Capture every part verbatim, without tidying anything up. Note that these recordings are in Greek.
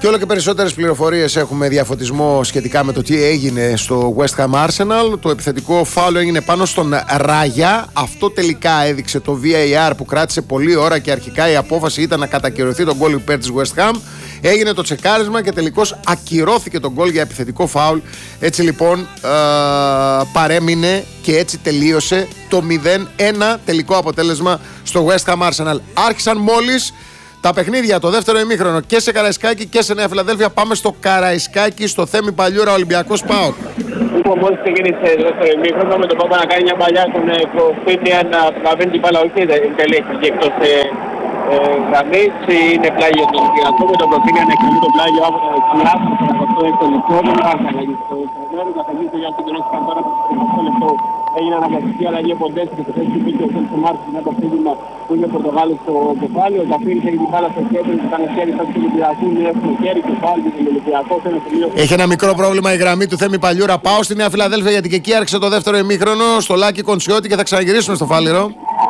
Και όλο και περισσότερες πληροφορίες έχουμε διαφωτισμό σχετικά με το τι έγινε στο West Ham Arsenal. Το επιθετικό φάουλ έγινε πάνω στον Ράγια. Αυτό τελικά έδειξε το βι έι αρ που κράτησε πολλή ώρα και αρχικά η απόφαση ήταν να κατακυρωθεί τον γκολ υπέρ της West Ham. Έγινε το τσεκάρισμα και τελικώς ακυρώθηκε τον γκολ για επιθετικό φάουλ. Έτσι λοιπόν ε, παρέμεινε και έτσι τελείωσε το μηδέν ένα τελικό αποτέλεσμα στο West Ham Arsenal. Άρχισαν μόλις τα παιχνίδια, το δεύτερο ημίχρονο και σε Καραϊσκάκη και σε Νέα Φιλαδέλφια. Πάμε στο Καραϊσκάκη, στο Θέμη Παλιούρα, Ολυμπιακός ΠΑΟΚ. Λοιπόν, μόλις ξεκίνησε το δεύτερο ημίχρονο με τον Πάπα να κάνει μια παλιά στον Κοφίνια να βγαίνει την μπάλα, όχι τελείχει και εκτός γραμμής. Είναι πλάγιο του Ολυμπιακού με τον Κοφίνια να εκτελεί το πλάγιο από τα δεξιά. Αυτό έχει το λεπτό, δεν υπάρχει αλλαγή στο Φερνέρο. Καθαγγεί το Γιάννη τον όχι τώρα στο λεπτό. Έγινε αναγκαστική αλλαγή από Ντέσι και το θέση του Πίκιο στο Μάρτιν μετά το φύγημα που είναι ο Πορτογάλος στο κεφάλι. Ο Ταφίρης έχει την μπάλα στο κέντρο και ήταν χέρι σαν του Ολυμπιακού. Είναι εύκολο χέρι και πάλι και τον Ολυμπιακό. Έχει ένα μικρό πρόβλημα η γραμμή του Θέμη Παλιούρα. Πάω στη Νέα Φιλαδέλφια γιατί και εκεί άρχισε το δεύτερο ημίχρονο στο Λάκη Κοντσιώτη και θα ξαναγυρίσουμε στο Φάληρο.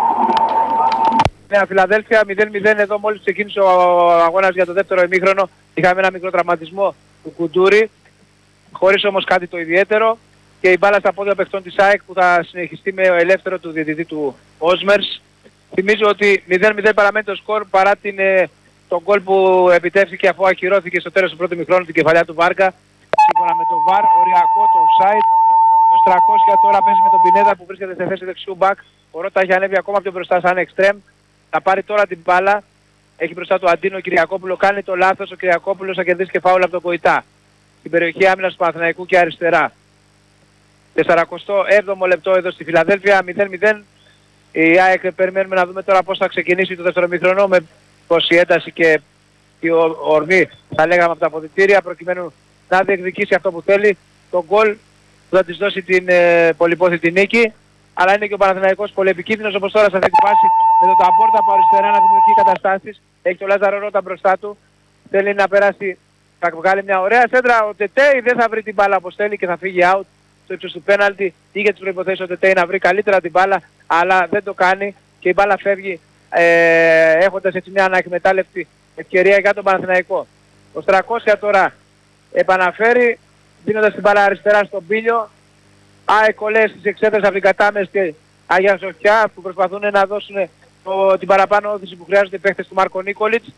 Νέα Φιλαδέλφια μηδέν μηδέν εδώ μόλις ξεκίνησε ο αγώνας για το δεύτερο ημίχρονο. Είχαμε ένα μικρό τραυματισμό του Κουντούρη, χωρίς όμως κάτι το ιδιαίτερο. Και η μπάλα στα πόδια παιχτών της ΑΕΚ που θα συνεχιστεί με ελεύθερο του διαιτητή του Όσμερς. Θυμίζω ότι μηδέν μηδέν παραμένει το σκορ παρά την, ε, τον γκολ που επιτεύχθηκε αφού ακυρώθηκε στο τέλος του πρώτου ημιχρόνου την κεφαλιά του Βάρκα. Σύμφωνα με το βαρ, οριακό το offside. Το τριακόσια τώρα παίζει με τον Πινέδα που βρίσκεται σε θέση δεξιού μπακ. Ο Ρώτα έχει ανέβει ακόμα πιο μπροστά σαν εξτρέμ. Θα πάρει τώρα την μπάλα. Έχει μπροστά του Αντίνο ο Κυριακόπουλο. Κάνει το λάθος. Ο Κυριακόπουλος θα κερδίσει και φάουλ από τον Κοϊτά. Στην περιοχή άμυνας του Παναθηναϊκού και αριστερά. σαράντα έβδομο λεπτό εδώ στη Φιλαδέλφια, μηδέν μηδέν. Η ΑΕΚ περιμένουμε να δούμε τώρα πώς θα ξεκινήσει το δεύτερο ημίχρονο με πόση ένταση και η ορμή θα λέγαμε από τα αποδυτήρια προκειμένου να διεκδικήσει αυτό που θέλει. Το γκολ που θα της δώσει την ε, πολυπόθητη νίκη. Αλλά είναι και ο Παναθηναϊκός πολύ επικίνδυνος όπως τώρα σε αυτή τη φάση με τον Ταμπόρτα από αριστερά να δημιουργεί καταστάσεις. Έχει τον Λάζαρο Ρώτα μπροστά του. Θέλει να περάσει, θα βγάλει μια ωραία σέντρα. Ο Τετέι δεν θα βρει την μπάλα όπως θέλει και θα φύγει out. Στο ύψος του πέναλτι είχε τις προϋποθέσεις ο Τετέι να βρει καλύτερα την μπάλα, αλλά δεν το κάνει και η μπάλα φεύγει ε, έχοντας έτσι μια αναεκμετάλλευτη ευκαιρία για τον Παναθηναϊκό. Ο τριακόσια τώρα επαναφέρει δίνοντας την μπάλα αριστερά στον Πίλιο. ΑΕΚ στις εξέδρες από την Κατάμες και Αγία Σοφιά που προσπαθούν να δώσουν το, την παραπάνω όθηση που χρειάζονται οι παίχτες του Μάρκο Νίκολιτς.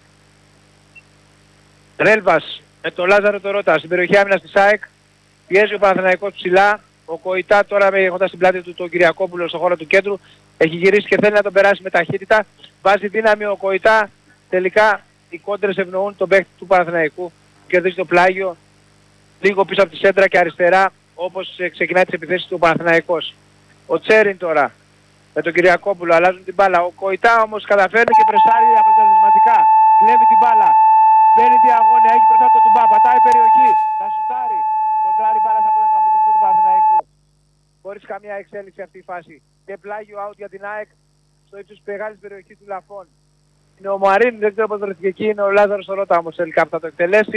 Ρέλβας με τον Λάζαρο το Ρώτα στην περιοχή άμυνας της ΑΕΚ. Πιέζει ο Παναθηναϊκός ψηλά. Ο Κοϊτά τώρα έχοντας την πλάτη του τον Κυριακόπουλο στον χώρο του κέντρου έχει γυρίσει και θέλει να τον περάσει με ταχύτητα. Βάζει δύναμη ο Κοϊτά. Τελικά οι κόντρες ευνοούν τον παίκτη του Παναθηναϊκού. Κερδίζει το πλάγιο λίγο πίσω από τη σέντρα και αριστερά όπως ξεκινάει τις επιθέσεις του Παναθηναϊκός. Ο Τσέριν τώρα με τον Κυριακόπουλο αλλάζουν την μπάλα. Ο Κοϊτά όμως καταφέρνει και πρεσάρει αποτελεσματικά. Κλέβει την μπάλα. Μπαίνει διαγώνια, έχει μπροστά το Τουμπά, πατάει περιοχή. Θα σουτάρει. Κοντράρει μπάλα από το αμυντικό του Παναθηναϊκού. Χωρίς καμία εξέλιξη αυτή η φάση. Και πλάγιο out για την ΑΕΚ στο ύψος της μεγάλης περιοχής του Λαφών. Είναι ο Μαρίν, δεν ξέρω πώς βρεθηκε εκεί, είναι ο Λάζαρος ο Ρώτα όμως τελικά που θα το εκτελέσει.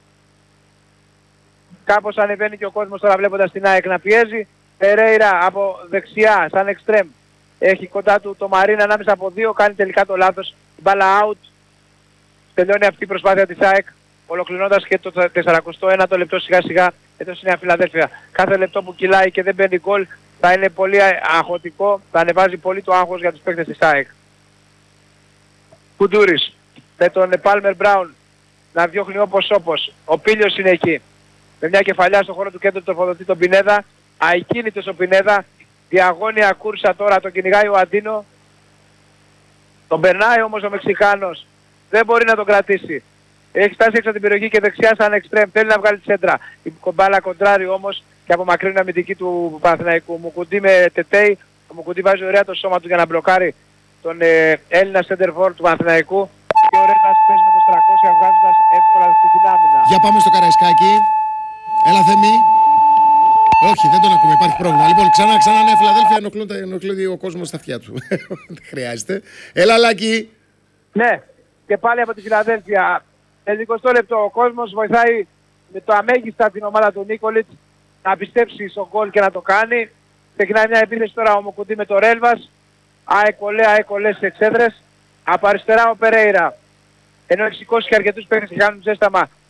Κάπως ανεβαίνει και ο κόσμος τώρα βλέποντας την ΑΕΚ να πιέζει. Περέιρα από δεξιά σαν εξτρέμ. Έχει κοντά του το Μαρίν ανάμεσα από δύο, κάνει τελικά το λάθος. Μπάλα out. Τελειώνει αυτή η προσπάθεια της ΑΕΚ. Ολοκληρώνοντας και το σαράντα ένα λεπτό σιγά σιγά εδώ στη Νέα Φιλαδέλφια. Κάθε λεπτό που κυλάει και δεν μπαίνει γκολ θα είναι πολύ αγχωτικό, θα ανεβάζει πολύ το άγχος για τους παίκτες της ΑΕΚ. Κουντούρης με τον Πάλμερ Μπράουν να διώχνει όπως όπως. Ο Πίλιος είναι εκεί. Με μια κεφαλιά στον χώρο του κέντρου τροφοδοτεί τον Πινέδα. Αικίνητος ο Πινέδα. Διαγώνια κούρσα τώρα, τον κυνηγάει ο Αντίνο. Τον περνάει όμως ο Μεξικάνος. Δεν μπορεί να τον κρατήσει. Έχει φτάσει έξω από την περιοχή και δεξιά σαν εξτρέμ. Θέλει να βγάλει τη σέντρα. Η κομπάλα κοντράρει όμως και απομακρύνει αμυντική του Παναθηναϊκού. Μουκουντή με Τετέι. Ο Μουκουντή βάζει ωραία το σώμα του για να μπλοκάρει τον ε, Έλληνα σέντερφορ του Παναθηναϊκού. Και ο Ρέλβας παίζει με το τριακόσια βγάζοντας εύκολα στην άμυνα. Για πάμε στο Καραϊσκάκι. Έλα Θέμη. Όχι, δεν τον ακούμε, υπάρχει πρόβλημα. Λοιπόν, ξανά, ξανά Νέα Φιλαδέλφια, ενοχλεί ο κόσμος στα αυτιά του. Δεν χρειάζεται. Έλα Λάκη. Ναι, και πάλι από τη Φιλαδέλφια. εικοστό λεπτό ο κόσμος βοηθάει με το αμέγιστα την ομάδα του Νίκολιτς να πιστέψει στον γκολ και να το κάνει. Ξεκινάει μια επίθεση τώρα ο Μοκουντή με το Ρέλβας. Αεκολέ, αεκολέ στις εξέδρες. Από αριστερά ο Περέιρα. Ενώ έχει σηκώσει και αρκετούς παίκτες και κάνουν ζέσταμα.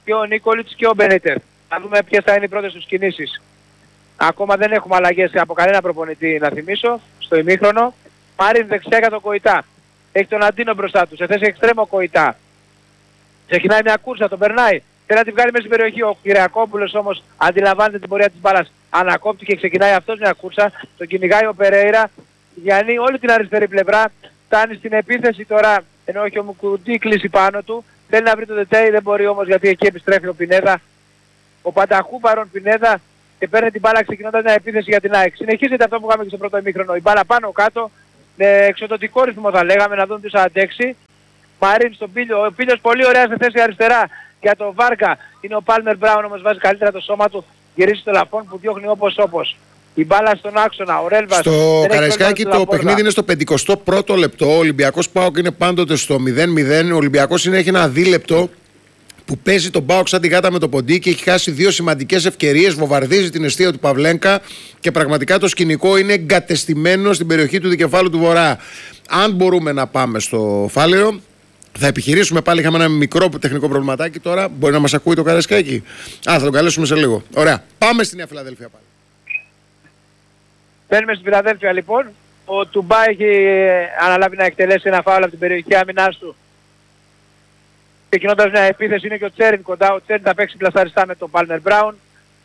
και ο Νίκολιτς και ο Μπενέτερ. Να δούμε ποιες θα είναι οι πρώτες τους κινήσεις. Ακόμα δεν έχουμε αλλαγές από κανένα προπονητή, να θυμίσω, στο ημίχρονο. Μαρίν δεξιά για τον Κοϊτά. Έχει τον Αντίνο μπροστά του, σε θέση εξτρέμο Κοϊτά. Ξεκινάει μια κούρσα, τον περνάει. Θέλει να τη βγάλει μέσα στην περιοχή. Ο Κυριακόπουλος όμως αντιλαμβάνεται την πορεία της μπάλας. Ανακόπτει και ξεκινάει αυτός μια κούρσα. Τον κυνηγάει ο Περέιρα. Γιάννη όλη την αριστερή πλευρά. Φτάνει στην επίθεση τώρα, ενώ έχει ο Μουκουντή κλείσει πάνω του. Θέλει να βρει το Δετέι, δεν μπορεί όμως γιατί εκεί επιστρέφει ο Πινέδα. Ο Πανταχού παρόν Πινέδα και παίρνει την μπάλα ξεκινώντας μια επίθεση για την ΑΕΚ. Συνεχίζεται αυτό που είχαμε και στο πρώτο ημίχρονο. Η μπάλα πάνω κάτω, με εξοδοτικό ρυθμό θα λέγαμε, να δούμε ποιος θα αντέξει. Μαρίν στον Πίλιο, ο Πίλιος πολύ ωραία σε θέση αριστερά για τον Βάρκα. Είναι ο Πάλμερ Μπράουν όμως, βάζει καλύτερα το σώμα του, γυρίζει στο Λαφόν που διώχνει όπως όπως. Η μπάλα στον άξονα, ο Ρέλβας. Στο Καραϊσκάκι το παιχνίδι είναι στο πενηκοστό πρώτο λεπτό. Ο Ολυμπιακός ΠΑΟΚ είναι πάντοτε στο μηδέν μηδέν. Ο Ολυμπιακός είναι, έχει ένα δίλεπτο που παίζει τον ΠΑΟΚ σαν τη γάτα με το ποντί και έχει χάσει δύο σημαντικές ευκαιρίες. Βομβαρδίζει την εστία του Παυλένκα και πραγματικά το σκηνικό είναι εγκατεστημένο στην περιοχή του δικεφάλου του Βορρά. Αν μπορούμε να πάμε στο Φάληρο, θα επιχειρήσουμε πάλι. Είχαμε ένα μικρό τεχνικό προβληματάκι τώρα. Μπορεί να μας ακούει το Καραϊσκάκι. Α, θα τον καλέσουμε σε λίγο. Ωραία. Πάμε στη Νέα Φιλαδέλφια πάλι. Μπαίνουμε στην Φιλαδέλφια λοιπόν. Ο Τουμπά έχει αναλάβει να εκτελέσει ένα φάουλ από την περιοχή άμυνάς του. Ξεκινώντας μια επίθεση είναι και ο Τσέριν κοντά. Ο Τσέριν θα παίξει πλασταριστά με τον Πάλμερ Μπράουν.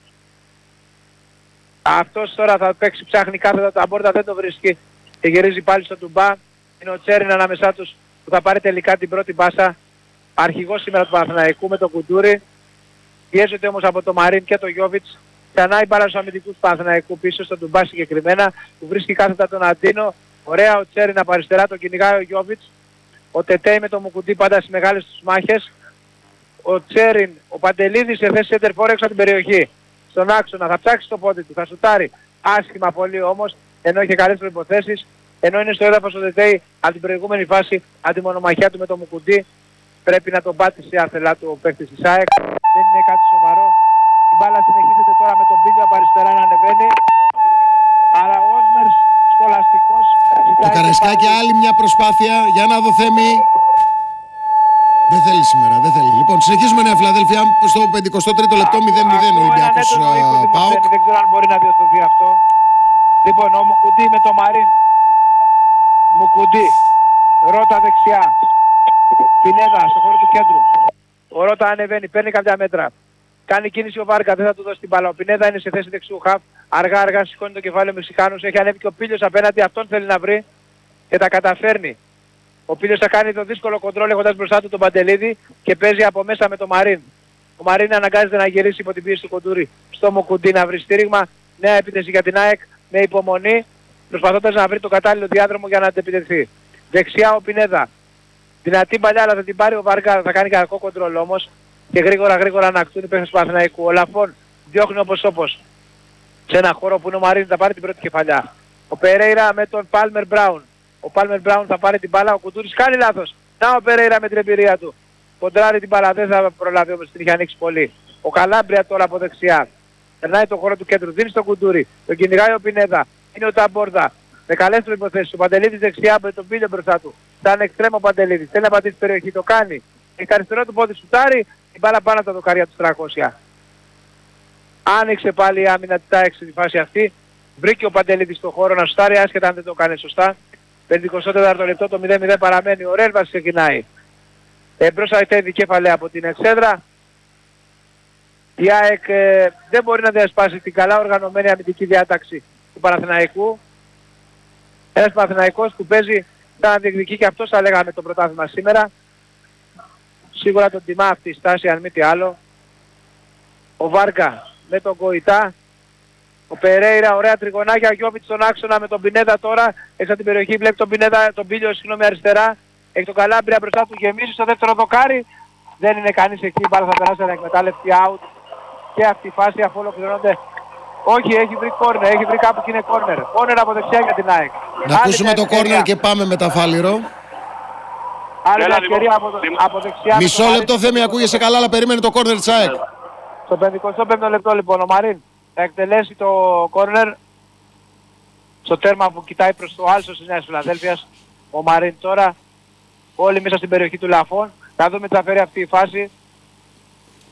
Αυτός τώρα θα παίξει, ψάχνει κάθετα τα μπόρτα, δεν το βρίσκει και γυρίζει πάλι στο Τουμπά. Είναι ο Τσέριν ανάμεσά τους που θα πάρει τελικά την πρώτη μπάσα. Αρχηγός σήμερα του Παναθηναϊκού με τον Κουντούρι. Πιέζεται όμως από τον Μαρίν και τον Γιόβιτς. Ξανά η μπάλα στους αμυντικούς του Παναθηναϊκού πίσω στον Τουμπά συγκεκριμένα που βρίσκει κάθετα τον Αντίνο. Ωραία ο Τσέριν από αριστερά, τον κυνηγάει ο Γιόβιτς. Ο Τετέι με τον Μουκουντή πάντα στις μεγάλες τους μάχες. Ο Τσέριν, ο Παντελίδης σε θέση center for έξω από την περιοχή. Στον άξονα θα ψάξει το πόδι του, θα σουτάρει. Άσχημα πολύ όμως, ενώ είχε καλές προϋποθέσεις. Ενώ είναι στο έδαφος ο Τετέι από την προηγούμενη φάση, αντιμονομαχιά του με τον Μουκουντή. Πρέπει να τον πάτησε άθελά του ο παίκτης της ΑΕΚ. Δεν είναι κάτι σοβαρό. Η μπάλα συνεχίζεται τώρα με τον Πίλιο από αριστερά να ανεβαίνει. Αλλά ο Όσμερς σχολαστικός. Το Καραϊσκάκι άλλη μια προσπάθεια για να δω Θέμη. Δεν θέλει σήμερα, δεν θέλει. Λοιπόν, συνεχίζουμε Νέα Φιλαδέλφια στο πενηκοστό τρίτο λεπτό μηδέν μηδέν Ολυμπιακός ΠΑΟΚ. Δεν ξέρω αν μπορεί να διορθωθεί αυτό. Λοιπόν, ο Μουκουντή με το Μαρίν. Μουκουντή. Ρώτα δεξιά. Πινέδα στο χώρο του κέντρου. Ο Ρώτα ανεβαίνει, παίρνει κάποια μέτρα. Κάνει κίνηση ο Βάρκα, δεν θα του δώσει την μπάλα. Ο Πινέδα είναι σε θέση δεξιού χαφ. Αργά αργά σηκώνει το κεφάλι ο Μεξικάνος. Έχει ανέβει και ο Πίλιος απέναντι, αυτόν θέλει να βρει και τα καταφέρνει. Ο Πίλιος θα κάνει το δύσκολο κοντρόλ έχοντας μπροστά του τον Παντελίδη και παίζει από μέσα με τον Μαρίν. Ο Μαρίν αναγκάζεται να γυρίσει υπό την πίεση του Κοντούρη στο Μουκουντή να βρει στήριγμα. Νέα επίθεση για την ΑΕΚ με υπομονή, προσπαθώντας να βρει το κατάλληλο διάδρομο για να αντεπιτεθεί. Δεξιά ο Πινέδα. Δυνατή παλιά, αλλά θα την πάρει ο Βάρκα, θα κάνει κακό κοντρόλ όμως και γρήγορα γρήγορα ανακτούν οι παίκτες του Παναθηναϊκού. Ο Λαφόν διώχνει όπως όπως σε ένα χώρο που είναι ο Μαρίν, θα πάρει την πρώτη κεφαλιά. Ο Περέιρα με τον Πάλμερ Μπράουν. Ο Πάλμερ Μπράουν θα πάρει την μπάλα, ο Κουντούρης κάνει λάθος. Να ο Περέιρα με την εμπειρία του. Κοντράρει την μπάλα, δεν θα προλάβει όμως, την είχε ανοίξει πολύ. Ο Καλάμπρια τώρα από δεξιά. Περνάει τον χώρο του κέντρου, δίνει στον Κουντούρη. Τον κυνηγάει ο Πινέδα. Είναι ο Ταμπόρδα. Με καλές προϋποθέσεις. Ο Παντελίδης δεξιά με τον Πίλιο μπροστά του. Σαν εξτρέμο ο Παντελίδης. Θέλει να πατήσει την περιοχή, το κάνει. Έχει αριστερό του πόδι σουτάρει, την μπάλα πάνω από τα δοκάρια του τριακόσια. Άνοιξε πάλι η άμυνα της ΑΕΚ στη φάση αυτή. Βρήκε ο Παντελίδης στον χώρο να σουτάρει, άσχετα αν δεν το κάνει σωστά. πενηκοστό τέταρτο λεπτό, το μηδέν μηδέν παραμένει. Ο Ρέλβας ξεκινάει. Εμπρός αιτεύει κέφαλε από την εξέδρα. Η ΑΕΚ ε, δεν μπορεί να διασπάσει την καλά οργανωμένη αμυντική διάταξη του Παναθηναϊκού. Ένας Παναθηναϊκός που παίζει σαν να διεκδικεί και αυτός θα λέγαμε το πρωτάθλημα σήμερα. Σίγουρα τον τιμά αυτή η στάση αν μη τι άλλο. Ο Βάρκα με τον Κοϊτά. Ο Περέιρα, ωραία τριγωνάκια, Γιώβιτς στον άξονα με τον Πινέδα τώρα. Έξω από την περιοχή βλέπει τον Πινέδα, τον Πίλιο, συγγνώμη, αριστερά. Έχει τον Καλάμπρια μπροστά του, γεμίζει στο δεύτερο δοκάρι. Δεν είναι κανείς εκεί, η μπάλα θα περάσει ένα εκμετάλλευτη out. Και αυτή η φάση αφού ολοκληρώνονται. Όχι, έχει βρει κόρνερ, έχει βρει κάπου και είναι κόρνερ. Κόρνερ από δεξιά για την ΑΕΚ. Να ακούσουμε το κόρνερ και πάμε με τα Φάληρο. Άλλη μια ευκαιρία από, από δεξιά. Μισό λεπτό Θέμη, ακούγεσαι καλά, αλλά περίμενε το κόρνερ της ΑΕΚ. Στο πενηκοστό πέμπτο λεπτό λοιπόν ο Μαρίν θα εκτελέσει το κόρνερ στο τέρμα που κοιτάει προς το άλσο της Νέας Φιλαδέλφειας. Ο Μαρίν τώρα, όλοι μέσα στην περιοχή του Λαφών. Θα δούμε τι θα φέρει αυτή η φάση.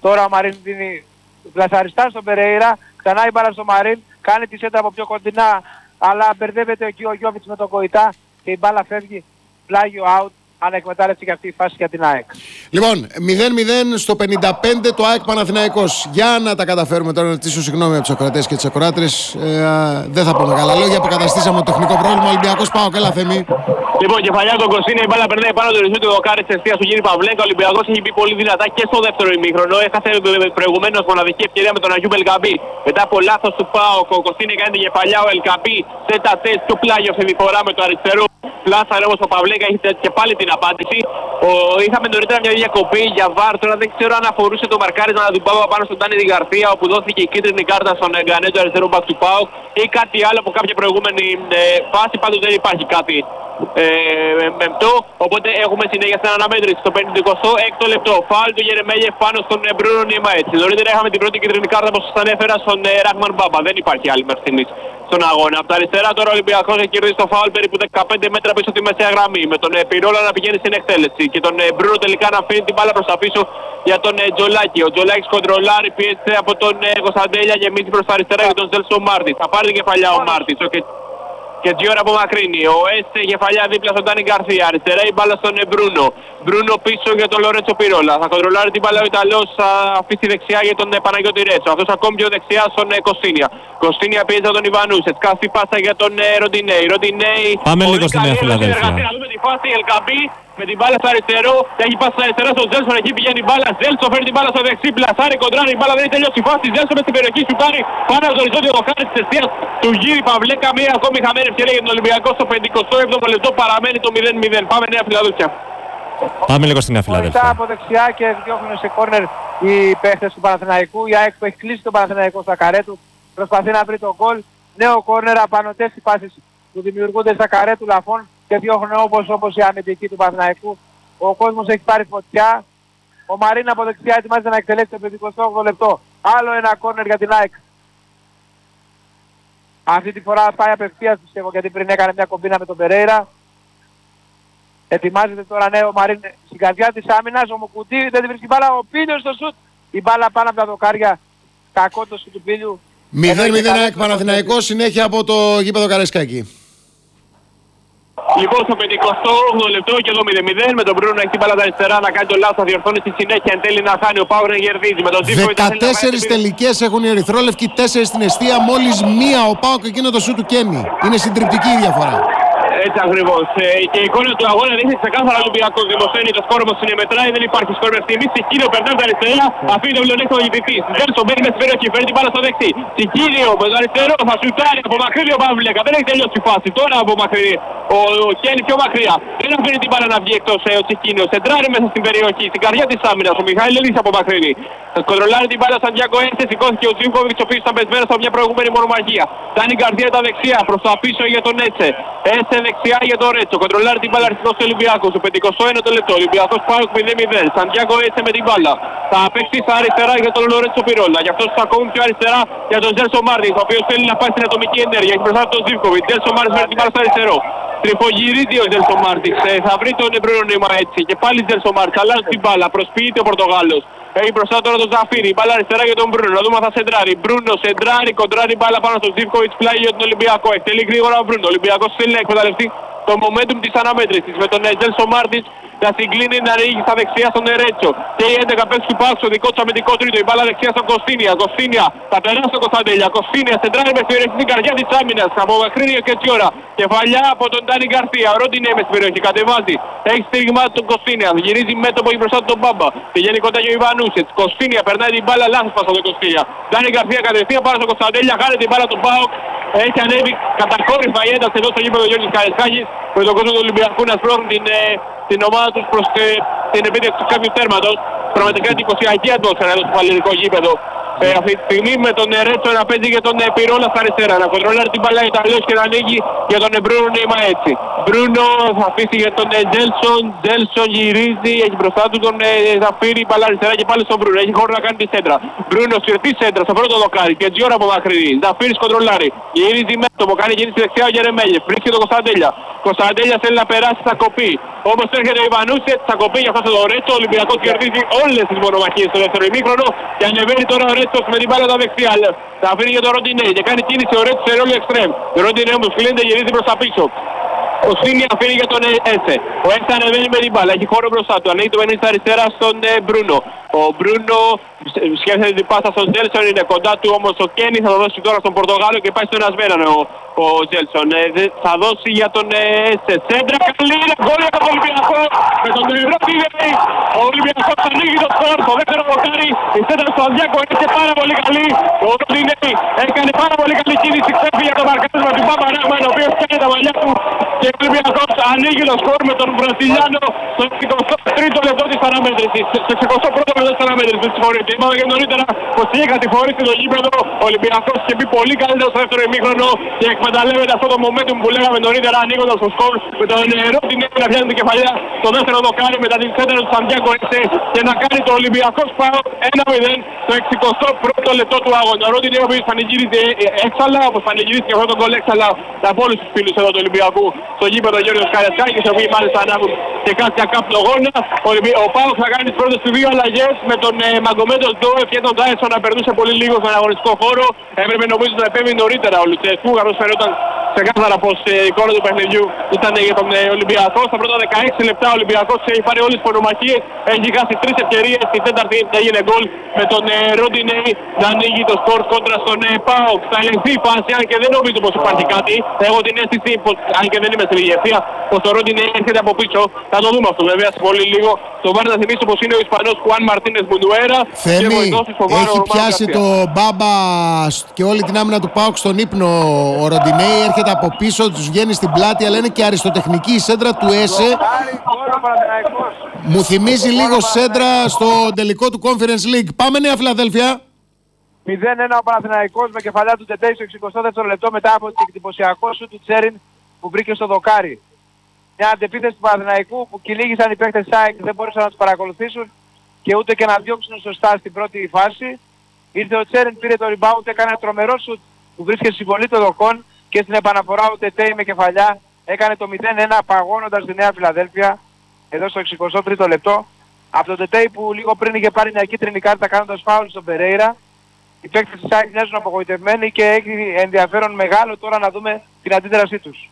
Τώρα ο Μαρίν δίνει πλασαριστά στον Περέιρα, ξανά η μπάλα στο Μαρίν, κάνει τη σέντρα από πιο κοντινά, αλλά μπερδεύεται εκεί ο Γιώβιτς με τον Κοϊτά και η μπάλα φεύγει, πλάγιο out, ανεκμετάλλευση και αυτή η φάση για την ΑΕΚ. Λοιπόν, μηδέν μηδέν στο πενήντα πέντε το ΑΕΚ Παναθηναϊκός. Για να τα καταφέρουμε τώρα, να ζητήσω συγγνώμη από τους ακροατές και τις ακροάτρες. Ε, δεν θα πω μεγάλα λόγια, αποκαταστήσαμε το τεχνικό πρόβλημα. Ολυμπιακός πάω, έλα Θέμη. Λοιπόν, κεφαλιά τον Κωστίνα, η μπάλα περνάει πάνω το ρυθμό του δοκάρι της αιστείας του Γύρι Παυλέκα. Ο Ολυμπιακός έχει μπει πολύ δυνατά και στο δεύτερο ημίχρονο. Έχασε προηγουμένως μοναδική ευκαιρία με τον Αγιούμπ Ελκαμπή. Μετά από λάθος του ΠΑΟΚ, ο Κωστίνα κάνει την κεφαλιά, ο Ελκαμπή σε τα τεστ του πλάγιο σε διφορά με το αριστερό. Πλάσαρε όμως ο Παυλέκα, έχει και πάλι την απάντηση. Ο, είχαμε νωρίτερα μια διακοπή για βάρ, τώρα δεν ξέρω αν αφορούσε το μαρκάρισμα του Πάπα πάνω στον Τάνι Γαρθία, όπου δόθηκε η κίτρινη κάρτα στον Γκανέ του αριστερού μπακ του ΠΑΟΚ, ή κάτι άλλο από κάποια προηγούμενη ε, φάση, πάντως δεν υπάρχει κάτι ε, μεμπτό, οπότε έχουμε συνέχεια στην αναμέτρηση στο πενήντα έξι λεπτό. Φάουλ του Γερεμέγεφ πάνω στον Μπρούνο Νιεμαέτσι. Νωρίτερα είχαμε την πρώτη κίτρινη κάρτα που σας ανέφερα στον ε, Ράχμαν Μπάμπα, δεν υπάρχει άλλη μέχρι στιγμής στον αγώνα. Από τα αριστερά τώρα ο Ολυμπιακός έχει κερδίσει το φάουλ περίπου δεκαπέντε μέτρα πίσω τη μεσαία γραμμή, με τον ε, Πυρόλα να πηγαίνει στην εκτέλεση και τον ε, Μπρούνο τελικά να αφήνει την μπάλα προς τα πίσω για τον ε, Τζολάκη. Ο Τζολάκης κοντρολάρει, πιέζεται από τον ε, Κωνσταντέλια, γεμίζει προς τα αριστερά για τον Ζέλσο Μάρτις. Θα πάρει την κεφαλιά ο Μάρτις. Okay. Και Τζιόρα απομακρύνει. Ο Έστε κεφαλιά δίπλα στον Τάνι Γκαρθία. Αριστερά η μπάλα στον Μπρούνο. Μπρούνο πίσω για τον Λορέτσο Πυρόλα. Θα κοντρολάρει την μπάλα ο Ιταλός. Θα αφήσει δεξιά για τον Παναγιώτη Ρέτσο. Αυτός ακόμη πιο δεξιά στον Κωστίνια. Κωστίνια πιέζει τον Ιβανούσετ. Κάθι πάσα για τον Ροντινέη. Ροντινέη. Πάμε λίγο στη Νέα Φιλαδέλφια. Να δούμε τη φάση. Ελκαμπή με την μπάλα στο αριστερό. Έχει πάσει στα αριστερά στον Ζέλσον. Εκεί πηγαίνει η μπάλα. Ζέλσον φέρνει την μπάλα στο δεξί. Πλασάρει κοντράρει. Η μπάλα δεν έχει τελειώσει η φάση. Ζέλσον με στην περιοχή σου πάρει πάνω από το οριζόντιο δοκάρι της αιστείας του Γύρι Παυλέκα. Μία ακόμη χαμένη ευκαιρία για τον Ολυμπιακό στο πενηκοστό έβδομο λεπτό. Παραμένει το μηδέν μηδέν. Πάμε Νέα Φιλαδέλφια. Πάμε λίγο στη Νέα Φιλαδέλφια. Από δεξιά και διώχνουν σε κόρνερ οι παίχτες του Παναθηναϊκού. Η ΑΕΚ που έχει κλείσει τον Παναθηναϊκό στα καρέ του. Προσπαθεί να βρει τον γκολ. Νέο κόρνερ, απανωτές οι πάσεις που δημιουργούνται στα καρέ του Λαφών και διώχνουν όπως, όπως η αμυντική του Παναθηναϊκού. Ο κόσμος έχει πάρει φωτιά. Ο Μαρίν από δεξιά ετοιμάζεται να εκτελέσει το πενηκοστό όγδοο λεπτό. Άλλο ένα κόρνερ για την ΑΕΚ. Αυτή τη φορά πάει απευθείας πιστεύω, γιατί πριν έκανε μια κομπίνα με τον Περέιρα. Ετοιμάζεται τώρα νέο Μαρίν στην καρδιά της άμυνας. Ο Μουκουτί δεν τη βρίσκει μπάλα. Ο Πίλιος στο σουτ. Η μπάλα πάνω από τα δοκάρια. Κακό το σουτ του Πίλιου. μηδέν μηδέν ΑΕΚ Παναθηναϊκός, συνέχεια από το γήπεδο Καραϊσκάκη. Λοιπόν, στο πενηκοστό όγδοο λεπτό και εδώ μηδέν μηδέν με τον Μπρούνο να έχει την μπάλα τα αριστερά, να κάνει το λάθος, θα διορθώνει στη συνέχεια. Εν τέλει να χάνει ο Πάουρ να κερδίζει. Με τον δεκατέσσερις τελικές έχουν οι ερυθρόλευκοι, τέσσερις στην εστία, μόλις μία ο Πάουκ και εκείνο το σου του Κέννη. Είναι συντριπτική η διαφορά. Έτσι ακριβώς. Ε, και η εικόνα του αγώνα δείχνει ξεκάθαρα Ολυμπιακό. Δημοσθένει το σκόρ όμως είναι μετράει, δεν υπάρχει σκόρ μέχρι στιγμής. Σικίλιο περνάει τα αριστερά, αφήνει το πλεονέκτημα ο γητητής. Ζέλσον μπαίνει μέσα στην περιοχή, φέρνει την μπάλα στο δεξί. Σικίλιο με το αριστερό θα σουτάρει από μακρύ ο Παυλέκα. Δεν έχει τελειώσει η φάση. Τώρα από μακρύ ο, ο Κέννη πιο μακριά. Δεν αφήνει την μπάλα να βγει εκτός ε, ο Σικίλιο. Σεντράρει μέσα στην περιοχή, στην καρδιά της άμυνας. Ο Μιχάηλ Ελίσσα από μακρύ. Θα κοντρολάρει την μπάλα σαν Διάκο Ένσε, σηκώθηκε ο Τζίμκοβιτς ο οποίος ήταν πεσμένος από μια προηγούμενη μονομαχία. Κάνει καρδιά τα δεξιά προς τα πίσω για τον Έτσε. Έτσε δεξιά για τον Ρέτσο. Κοντρολάρει την μπάλα αριστερός του Ολυμπιακού. Στο πενηκοστό ένατο λεπτό. Ολυμπιακός πάει μηδέν μηδέν. Σαντιάκο Έτσε με την μπάλα. Θα παίξει στα αριστερά για τον Λορέτσο Πυρόλα. Γι' αυτό θα ακόμη πιο αριστερά για τον Ζέλσο Μάρτιν, ο οποίος θέλει να πάει στην ατομική ενέργεια. Έχει μπροστά τον Ζίβκοβιτς. Ζέλσο Μάρτιν με την μπάλα στο αριστερό. Τριφογυρίζει ο Ζέλσο Μάρτιν. Ε, θα βρει τον Μπρούνο έτσι. Και πάλι Ζέλσο Μάρτιν. Αλλάζει την μπάλα. Προσποιείται ο Πορτογάλος. Έχει μπροστά τώρα τον Ζαφίρι, μπάλα αριστερά για τον Μπρούνο. Να δούμε αν θα σεντράρει. Μπρούνο σεντράρει, κοντράρει μπάλα πάνω στον Ζίβκοβιτς, πλάγι για τον Ολυμπιακό. Εκτελεί γρήγορα ο Μπρούνο. Ο Ολυμπιακός θέλει να εκμεταλλευτεί το momentum της αναμέτρησης με τον Ζέλσο Μάρτιν να συγκλίνει, να ρίξει στα δεξιά στον Ρέτσο. Και η έντεκα παίξει του Πάουκ στο δικό του αμυντικό τρίτο. Η μπάλα δεξιά στον Κωστίνια. Κωστίνια θα περάσει τον Κωνσταντέλια. Κωστίνια σεντράρει με στη στην καρδιά της άμυνας. Από μακρύνει και έτσι ώρα. Κεφαλιά από τον Τάνι Γκαρθία. Ρόντινε με στην περιοχή. Κατεβάζει. Έχει στήριγμα τον Κωστίνια. Γυρίζει μέτωπο και μπροστά του τον Μπάμπα. Πηγαίνει κοντά και ο Ιβανούσετς. Κωστίνια περνάει την μπάλα λάθος πάσα τον Κωστίνια. Τάνι Γκαρθία κατευθείαν πάνω στον Κωνσταντέλια. Χάνει την μπάλα του Πάουκ. Έχει ανέβει κατακόρυφα η ένταση εδώ στο γήπεδο Γιώργης Καραϊσκάκης. Με τον κόσμο του Ολυμπιακού να σπρώχνει την, ε, την ομάδα τους προς ε, την επίτευξη του κάποιου τέρματος. Πραγματικά την εικοσιακή ατμόσφαιρα εδώ στο παλαιρικό γήπεδο. Ε, αυτή τη στιγμή με τον Ρέτσο να παίζει για τον ε, Πυρόλα στα αριστερά. Να κοντρολάρει την μπαλά Ιταλός και να ανοίγει για τον Μπρούνο Νεϊμαέτσι. Μπρούνο θα αφήσει για τον Τζέλσον. Τζέλσον γυρίζει, έχει μπροστά του τον Ζαφύρι, μπαλά αριστερά και πάλι στον Μπρούνο. Έχει χώρο να κάνει τη σέντρα. Μπρούνο σφυρτή σέντρα στο πρώτο δοκάρι και Τζιόρα από μακρινή. Ζαφύρις κοντρολάρει. Γυρίζει μέτωπο, κάνει γυρίσει δεξιά ο Γερεμέγεφ. Βρίσκει τον Κωνσταντέλια. Κωνσταντέλια θέλει να περάσει, θα κοπεί. Όμως έρχεται ο Ιβανούσετ, θα κοπεί για αυτό το Ρέτσο. Ο Ολυμπιακός κερδίζει όλες τις μονομαχίες στο δεύτερο ημίχρονο και ανεβαίνει τώρα ο Ρέτσος με την μπάλα τα δεξιά. Θα αφήνει για τον Ροντινέ και κάνει κίνηση ο Ρέτσος σε ρόλο εξτρέμ. Ο Ροντινέ όμως κλείνεται, γυρίζει προς τα πίσω. Ο Σίνι αφήνει για τον Έσε. Ο Έσε ανεβαίνει με την μπάλα, έχει χώρο μπροστά του. Ανοίγει το παιχνίδι στα αριστερά στον ε, Μπρούνο. Ο Μπρούνο σκέφτεται την πάσα στον Τζέλσον, είναι κοντά του όμως ο Κένι. Θα το δώσει τώρα στον Πορτογάλο και πάει στον Ασμέναν ο, ο Τζέλσον. Ε, θα δώσει για τον Έσε. Σέντρα καλή, είναι γκολ για τον Ολυμπιακό. Με τον Ροντινέ. Ο Ολυμπιακός ανοίγει το σκορ. Το δεύτερο δοκάρι. Η σέντρα στο Ανδιάκο είναι πάρα πολύ καλή. Ο Ροντινέ έκανε πάρα πολύ καλή κίνηση. Ξέφυγε για το μαρκάρισμα του Πάπα Ράχμαν, ο οποίος κάνει τα μαλλιά του. Και ο Ολυμπιακός ανοίγει το σκορ με τον Βραζιλιάνο στο εικοστό τρίτο λεπτό της αναμέτρησης. Στο εικοστό πρώτο λεπτό της αναμέτρησης, συγχωρείτε. Είπαμε και νωρίτερα πως είχε κατηφορήσει το γήπεδο. Ο Ολυμπιακός είχε μπει πολύ καλύτερο στο δεύτερο ημίχρονο και εκμεταλλεύεται αυτό το momentum που λέγαμε νωρίτερα, ανοίγοντας το σκορ με τον Ροντινέ να πιάνει την κεφαλιά στο δεύτερο δοκάρι μετά την σέντρα του Σαντιάκο Έσε και να κάνει το Ολυμπιακός πάω ένα μηδέν στο εικοστό πρώτο λεπτό του αγώνα. Ο Ροντινέ ο οποίος πανηγύριζε έξαλα, όπως πανηγυρίστηκε αυτό το γκολ έξαλα από όλους τους φίλους εδώ του Ολυμπιακού στο γήπεδο Γιώργος Καριασκάκης, οι οποίοι μάλιστα ανάβουν και κάποια καπνογόνα. Ο, ο Πάοκ θα κάνει τις πρώτες του δύο αλλαγές με τον ε, Μαγκομέντο Ντόεφ και τον Τάισον να περνούσε πολύ λίγο στον αγωνιστικό χώρο. Έπρεπε νομίζω να επέμβει νωρίτερα ο Λουτσέσκου, καθώς φαινόταν ξεκάθαρα πως ε, η εικόνα του παιχνιδιού ήταν για τον ε, Ολυμπιακό. Στα πρώτα δεκαέξι λεπτά ο Ολυμπιακός έχει πάρει όλες τις μονομαχίες, έχει χάσει τρεις ευκαιρίες. Στην τέταρτη έγινε γκολ με τον ε, Ροντινέ να ανοίγει το σκορ κόντρα στον ε, Πάοκ. Θα ελεγχθεί η φάση, αν και δεν νομίζω πως υπάρχει κάτι. Έχω την αίσθηση, πως, αν και δεν είμαι στην ηγεσία, πως το Ροντινέ έρχεται από πίσω. Θα το δούμε αυτό βέβαια σε πολύ λίγο. Το βάρ να θυμίσω πως είναι ο Ισπανός Χουάν Μαρτίνες Μουντουέρα. Θέμη, έχει πιάσει το Μπάμπα και όλη την άμυνα του ΠΑΟΚ στον ύπνο ο Ροντινέ. Έρχεται από πίσω, τους βγαίνει στην πλάτη, αλλά είναι και αριστοτεχνική η σέντρα του Έσε. Μου θυμίζει λίγο σέντρα στο τελικό του Conference League. Πάμε Νέα Φιλαδέλφια. μηδέν ένα ο Παναθηναϊκός με κεφαλιά του Τεντέι στο εικοστό δεύτερο λεπτό μετά από το εντυπωσιακό σου του Τσέριν που βρήκε στο δοκάρι. Μια αντεπίθεση του Παναθηναϊκού που κυνήγησαν οι παίκτες ΣΑΕΚ, δεν μπορούσαν να τους παρακολουθήσουν και ούτε και να διώξουν σωστά στην πρώτη φάση. Ήρθε ο Τσέριν, πήρε το rebound, έκανε ένα τρομερό σουτ που βρίσκεται στην πολύ των δοκών και στην επαναφορά ο Τεντέι με κεφαλιά έκανε το μηδέν ένα παγώνοντας τη Νέα Φιλαδέλφια εδώ στο εικοστό τρίτο λεπτό. Από το Τεντέι που λίγο πριν είχε πάρει μια κίτρινη κάρτα κάνοντας φάουλ στον Περέιρα. Οι παίκτες της ΣΑΕΚ μοιάζουν απογοητευμένοι και έχει ενδιαφέρον μεγάλο τώρα να δούμε την αντίδρασή τους.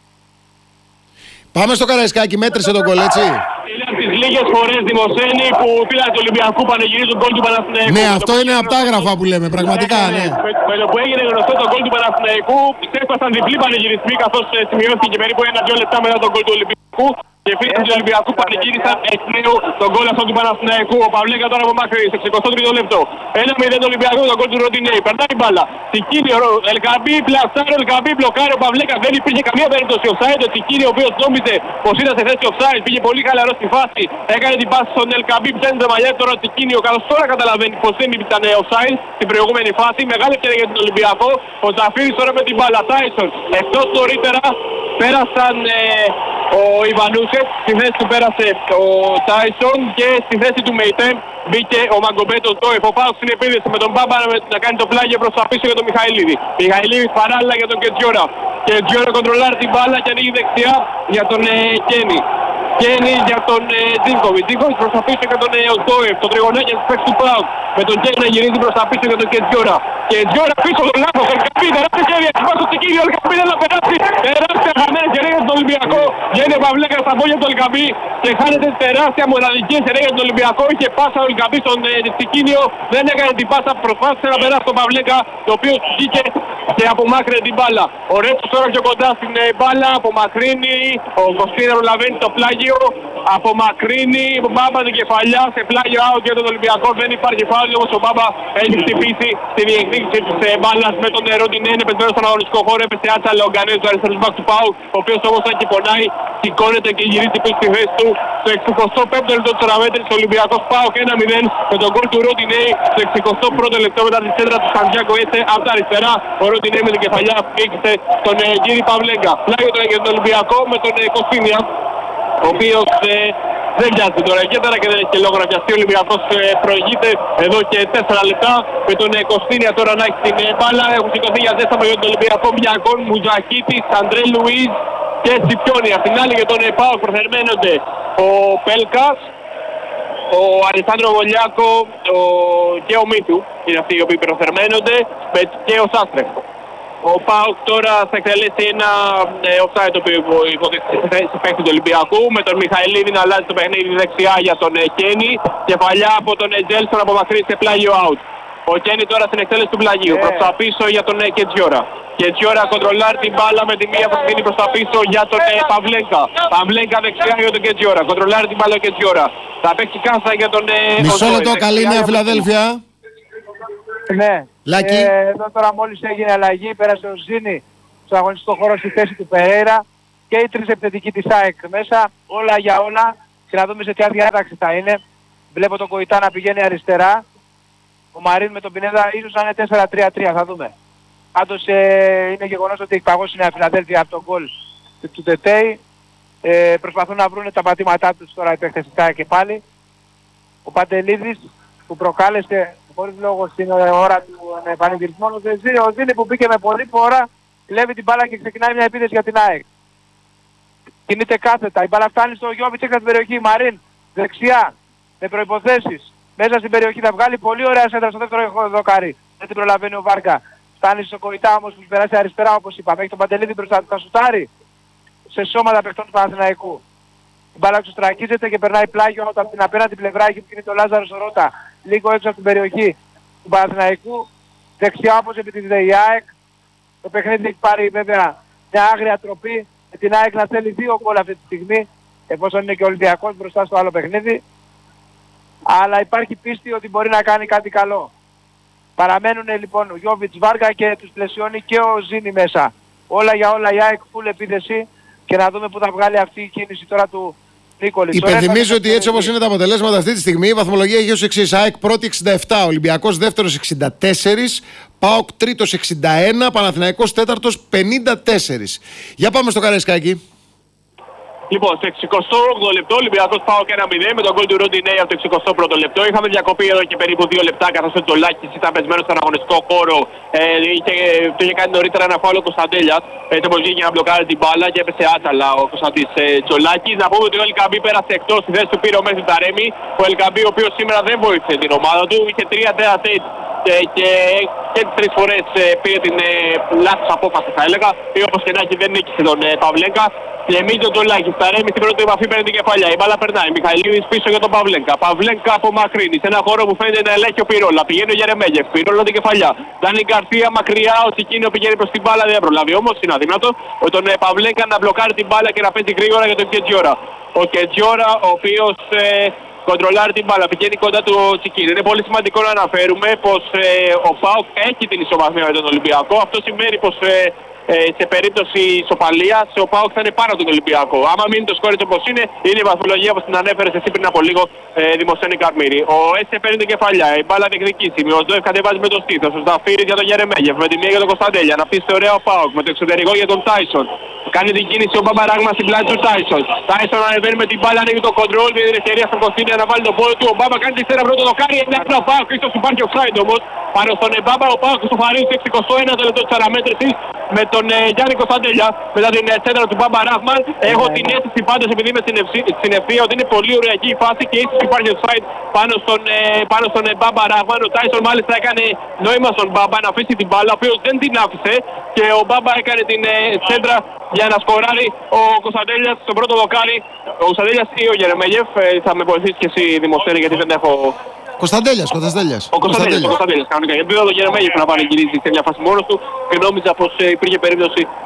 Πάμε στο Καραϊσκάκι, μέτρησε τον γκολ, έτσι. Είναι από τις λίγες φορές Δημοσένη που πήραν του Ολυμπιακού πανηγυρίζουν γκολ του Παναθηναϊκού. Ναι, αυτό είναι από τα άγραφα που λέμε, πραγματικά, ναι. Με, με το που έγινε γνωστό το γκολ του Παναθηναϊκού, ξέσπασαν διπλή πανηγυρισμοί καθώς ε, σημειώθηκε περίπου ένα-δύο λεπτά μετά τον γκολ του Ολυμπιακού. Και φίλοι του Ολυμπιακού πανηγύρισαν εκ νέου τον γκολ αυτό του Παναθηναϊκού. Ο Παυλέκα τώρα από μάκρη, στο εικοστό τρίτο λεπτό. ένα μηδέν το Ολυμπιακό, τον γκολ του Ροντινέι. Περνάει μπάλα. Τικίνη, ο Ελκαμπή, πλασάρει, ο Ελκαμπή, μπλοκάρει ο Παυλέκα. Δεν υπήρχε καμία περίπτωση offside. Ο Τικίνη, ο οποίος νόμιζε πως ήταν σε θέση offside, πήγε πολύ χαλαρό στη φάση. Έκανε την πάση στον Ελκαμπή, πιάνει τα μαλλιά τώρα ο Τικίνη. Ο καλός τώρα καταλαβαίνει πως δεν ήταν offside στην προηγούμενη φάση. Μεγάλη ευκαιρία για τον Ολυμπιακό. Ο Ζαφύρης τώρα με την μπάλα. Τάισον. Εκτός νωρίτερα πέρασαν ε, ο Ιβανούσεφ, στη θέση του πέρασε ο Τάισον και στη θέση του Μεϊτέμ μπήκε ο Μαγκομπέτος Ντόεφ. Ο Πάοκ στην επίδεση με τον Μπάμπα να κάνει το πλάγιο προς τα πίσω για τον Μιχαηλίδη. Μιχαηλίδης παράλληλα για τον Κετζιόρα. Κετζιόρα κοντρολάρει την μπάλα και ανοίγει δεξιά για τον ε, Κένι. Κένι για τον ε, Τζίνκοβιτ. Τζίνκοβιτ προς τα πίσω για τον ε, Ντόεφ. Το τριγωνάκι της παίξης του Πάοκ. Με τον Κένι να γυρίζει προς τα πίσω για τον Κετζιόρα. Κετζιόρα πίσω τον λάθος. Ο Ελκαμπή τεράστια ευκαιρία. Πάσο Τικίνη. Ο Ελκαμπή δεν θα περάσει. Τεράστια χαμένη ευκαιρία για τον Ολυμπιακό. Βγαίνει ο Παυλέκα στα πόδια του Ελκαμπή και χάνεται τεράστια μοναδική ευκαιρία για τον Ολυμπιακό. Είχε πάσα ο Ελκαμπή στον ε, Τικίνιο. Δεν έκανε την πάσα. Προσπάθησε να περάσει τον Παυλέκα, το οποίο βγήκε και απομάκρυνε την μπάλα. Ο Ρέτσος τώρα πιο κοντά στην ε, μπάλα. Απομακρύνει. Ο Κωστίνερ λαβαίνει το πλάγιο απομακρύνει, ο Μπάμπα την κεφαλιά σε πλάγιο out για τον Ολυμπιακό. Δεν υπάρχει φάουλ, όμως ο Μπάμπα έχει χτυπήσει τη διεκδίκηση της ε, μπάλας με τον Ρόντινε. Είναι πεσμένο στον αγωνιστικό χώρο, έπεσε άτσαλα ο Γκανέζος του αριστερού μπακ του Πάου, ο οποίος όμως αν και πονάει, σηκώνεται και γυρίζει πίσω στη θέση του. Στο εξηκοστό πέμπτο λεπτό της παραμέτρησης ο Ολυμπιακός Πάου ένα μηδέν με τον γκολ του Ρόντινε. Στο εξηκοστό πρώτο λεπτό μετά τη σέντρα του Σαντιάκο έτσι από τα αριστερά. Ο Ρόντινε με την κεφαλιά φύγησε τον ε, Γκύρι Παυλέγκα. Πλάγιο τώρα για τον Ολυμπιακό με τον ε, Κωστίνια, ο οποίος ε, δεν βιάζεται τώρα ιδιαίτερα και δεν έχει και λόγο να βιαστεί. Ο Ολυμπιακός ε, προηγείται εδώ και τέσσερα λεπτά με τον ε, Κωστίνια τώρα να έχει την ε, μπάλα. Έχουν σηκωθεί για ζέσταμα για τον Ολυμπιακό Μπιακόν, Μουτζακίτης, Αντρέ Λουίζ και Τσιπιόνι. Απ' την άλλη για τον ε, ΠΑΟΚ προθερμένονται ο Πέλκας, ο Αλεσάνδρο Βολιάκο ο... και ο Μίτου. Είναι αυτοί οι οποίοι προθερμένονται και ο Σάστρε. Ο ΠΑΟΚ τώρα θα εκτελέσει ένα ε, offside το οποίο υποτίθεται σε παίκτη του Ολυμπιακού με τον Μιχαηλίδη να αλλάζει το παιχνίδι δεξιά για τον ε, Κένι. Κεφαλιά από τον ε, Τζέλσον να απομακρύνει σε πλάγιο out. Ο Κένι τώρα στην εκτέλεση του πλαγίου. Yeah. Προς τα πίσω για τον ε, Κετζιόρα. Κετζιόρα κοντρολάρει την μπάλα με τη μία που δίνει προς τα πίσω για τον ε, Παυλέγκα. Παυλέγκα δεξιά για τον Κετζιόρα. Κοντρολάρει την μπάλα ο Κετζιόρα. Θα παίξει κάθα για τον ε, Μισό λεπτό, καλή Νέα Φιλαδέλφια. Ναι, Λάκη. Ε, εδώ τώρα μόλις έγινε αλλαγή, πέρασε ο Ζήνη στο αγωνιστικό χώρο στη θέση του Περέιρα και οι τρεις επιθετικοί της ΑΕΚ μέσα, όλα για όλα, και να δούμε σε ποια διάταξη θα είναι. Βλέπω τον Κοϊτά να πηγαίνει αριστερά, ο Μαρίν με τον Πινέδα ίσως να είναι τέσσερα τρία τρία, θα δούμε. Πάντως ε, είναι γεγονός ότι έχει παγώσει η Νέα Φιλαδέλφια από τον γκολ του Τετέι. Ε, προσπαθούν να βρουν τα πατήματά τους τώρα οι παίκτες της ΑΕΚ και πάλι. Ο Παντελίδης που προκάλεσε χωρίς λόγο στην ώρα του επανεγυρισμού, ο Ζήνη που μπήκε με πολύ φορά, κλέβει την μπάλα και ξεκινάει μια επίθεση για την ΑΕΚ. Κινείται κάθετα, η μπάλα φτάνει στο Γιώβιτς έξω στην περιοχή, Μαρίν δεξιά, με προϋποθέσεις, μέσα στην περιοχή θα βγάλει πολύ ωραία σέντρα στο δεύτερο δοκάρι. Δεν την προλαβαίνει ο Βάρκα. Φτάνει στο Κοϊτά όμως που περάσει αριστερά όπως είπαμε, έχει τον Παντελίδη μπροστά του, θα σουτάρει σε σώματα παιχτών του Παναθηναϊκού. Η μπάλα εξωστρακίζεται και περνάει πλάγιο από την απέναντι πλευρά, έχει βγει το Λάζαρο Σορότα λίγο έξω από την περιοχή του Παναθηναϊκού. Δεξιά όπως επιτυχείται η ΑΕΚ. Το παιχνίδι έχει πάρει βέβαια μια άγρια τροπή με την ΑΕΚ να θέλει δύο γκολ αυτή τη στιγμή, εφόσον είναι και ο Ολυμπιακός μπροστά στο άλλο παιχνίδι. Αλλά υπάρχει πίστη ότι μπορεί να κάνει κάτι καλό. Παραμένουν λοιπόν ο Γιώβιτς, Βάργα και τους πλαισιώνει και ο Ζήνη μέσα. Όλα για όλα η ΑΕΚ full επίθεση και να δούμε που θα βγάλει αυτή η κίνηση τώρα του Νίκολης. Υπενθυμίζω ότι έτσι όπως είναι τα αποτελέσματα αυτή τη στιγμή, η βαθμολογία έχει ως εξής: ΑΕΚ πρώτη εξήντα επτά, Ολυμπιακός δεύτερος εξήντα τέσσερα, ΠΑΟΚ τρίτος εξήντα ένα, Παναθηναϊκός τέταρτος πενήντα τέσσερα. Για πάμε στο Καραϊσκάκι. Λοιπόν, στο εξηκοστό όγδοο λεπτό, Ολυμπιακός ΠΑΟΚ ένα μηδέν με τον γκολ του Ρόντινε από το εξηκοστό πρώτο λεπτό. Είχαμε διακοπή εδώ και περίπου δύο λεπτά καθώς ο Τζολάκης ήταν πεσμένος στον αγωνιστικό χώρο. Ε, είχε, το είχε κάνει νωρίτερα ένα φάουλ ο Κωνσταντέλιας. Έτσι όπως βγήκε να μπλοκάρει την μπάλα και έπεσε άταλα ο Κωνσταντής ε, Τζολάκης. Να πούμε ότι ο Ελκαμπή πέρασε εκτός στη θέση του πήρε ο Μέση Ταρέμι. Ο Ελκαμπή ο οποίος σήμερα δεν βοήθησε την ομάδα του. Είχε τρία τέρατετ και, και, και τις τρεις φορές ε, πήρε την ε, λάθος απόφαση θα έλεγα. Ή όπως και να έχει δεν νίκησε τον ε, Παυλέγκα. Γεμίζει ο Τζολάκης, Ταρέμι στην πρώτη επαφή παίρνει την κεφαλιά. Η μπάλα περνάει. Μιχαηλίδης πίσω για τον Παυλέγκα. Παυλέγκα απομακρύνει σε ένα χώρο που φαίνεται να ελέγχει ο Πυρόλα. Πηγαίνει ο Γερεμέγεφ. Πυρόλα την κεφαλιά. Δάνει Γκαρσία μακριά. Ο Τσικίνιο πηγαίνει προς την μπάλα. Δεν προλάβει όμως. Είναι αδύνατο. Ο τον ε, Παυλέγκα να μπλοκάρει την μπάλα και να παίζει γρήγορα για τον Κετζιόρα. Ο Κετζιόρα ο οποίος ε, κοντρολάρει την μπάλα. Πηγαίνει κοντά του Τσικίνιο. Είναι πολύ σημαντικό να αναφέρουμε πως ε, ο ΠΑΟΚ έχει την ισοβαθμία με τον Ολυμπιακό. Αυτό σημαίνει πως ε, Ε, σε περίπτωση ισοπαλίας ο ΠΑΟΚ θα είναι πάνω από τον Ολυμπιακό. Άμα μείνει το σκόρ όπως είναι, είναι η βαθμολογία όπως την ανέφερες εσύ πριν από λίγο, ε, Δημοσθένη Καρμύρη. Ο Έσε παίρνει την κεφαλιά, η μπάλα διεκδικήσιμη. Ο Ζόεφ κατεβάζει με το στήθος. Ο Ζαφύρης για τον Γερεμέγεφ, με τη μία για τον Κωνσταντέλια. Να αφήσει ωραία ο ΠΑΟΚ με το εξωτερικό για τον Τάισον. Κάνει την κίνηση ο Μπαμπαράγμα στην πλάτη του Τάισον. Τάισον ανεβαίνει με την μπάλα, ανοίγει το κοντρόλ, δίνει την ευκαιρία στον Κωνσταντέλια να βάλει τον πόδι του. Ο Μπάμπα κάνει τη σέρα πρώτο δοκάρι, είναι άπλα ο ΠΑΟΚ. Ίσως υπάρχει offside όμως. Πάνω στον Μπάμπα ο ΠΑΟΚ στο φαρίζει στο εξηκοστό ένατο λεπτό της αναμέτρησης με τον ε, Γιάννη Κωνσταντέλια μετά την ε, σέντρα του Μπάμπα Ράχμαν. Έχω την αίσθηση πάντως, επειδή είμαι στην ευθεία, ότι είναι πολύ ωραία εκεί η φάση και ίσως υπάρχει offside πάνω στον, ε, πάνω στον ε, Μπάμπα Ράχμαν. Ο Τάισον μάλιστα έκανε νόημα στον Μπάμπα να αφήσει την μπάλα, ο οποίος δεν την άφησε και ο Μπάμπα έκανε την ε, σέντρα για να σκοράρει ο Κωνσταντέλιας στον πρώτο δοκάρι. Ο Κωνσταντέλιας ή ο Γερεμέγεφ, ε, θα με βοηθήσει και εσύ Δημοσθένη γιατί δεν έχω... Κωνσταντέλιας, Κωνσταντέλιας. Ο Κωνσταντέλιας, ο Κωνσταντέλιας κανονικά. Γιατί δεν το Γερεμέγεφ να παραγγελίζει σε μια φάση μόνος του και νόμιζα πως ε, υπήρχε περίπτωση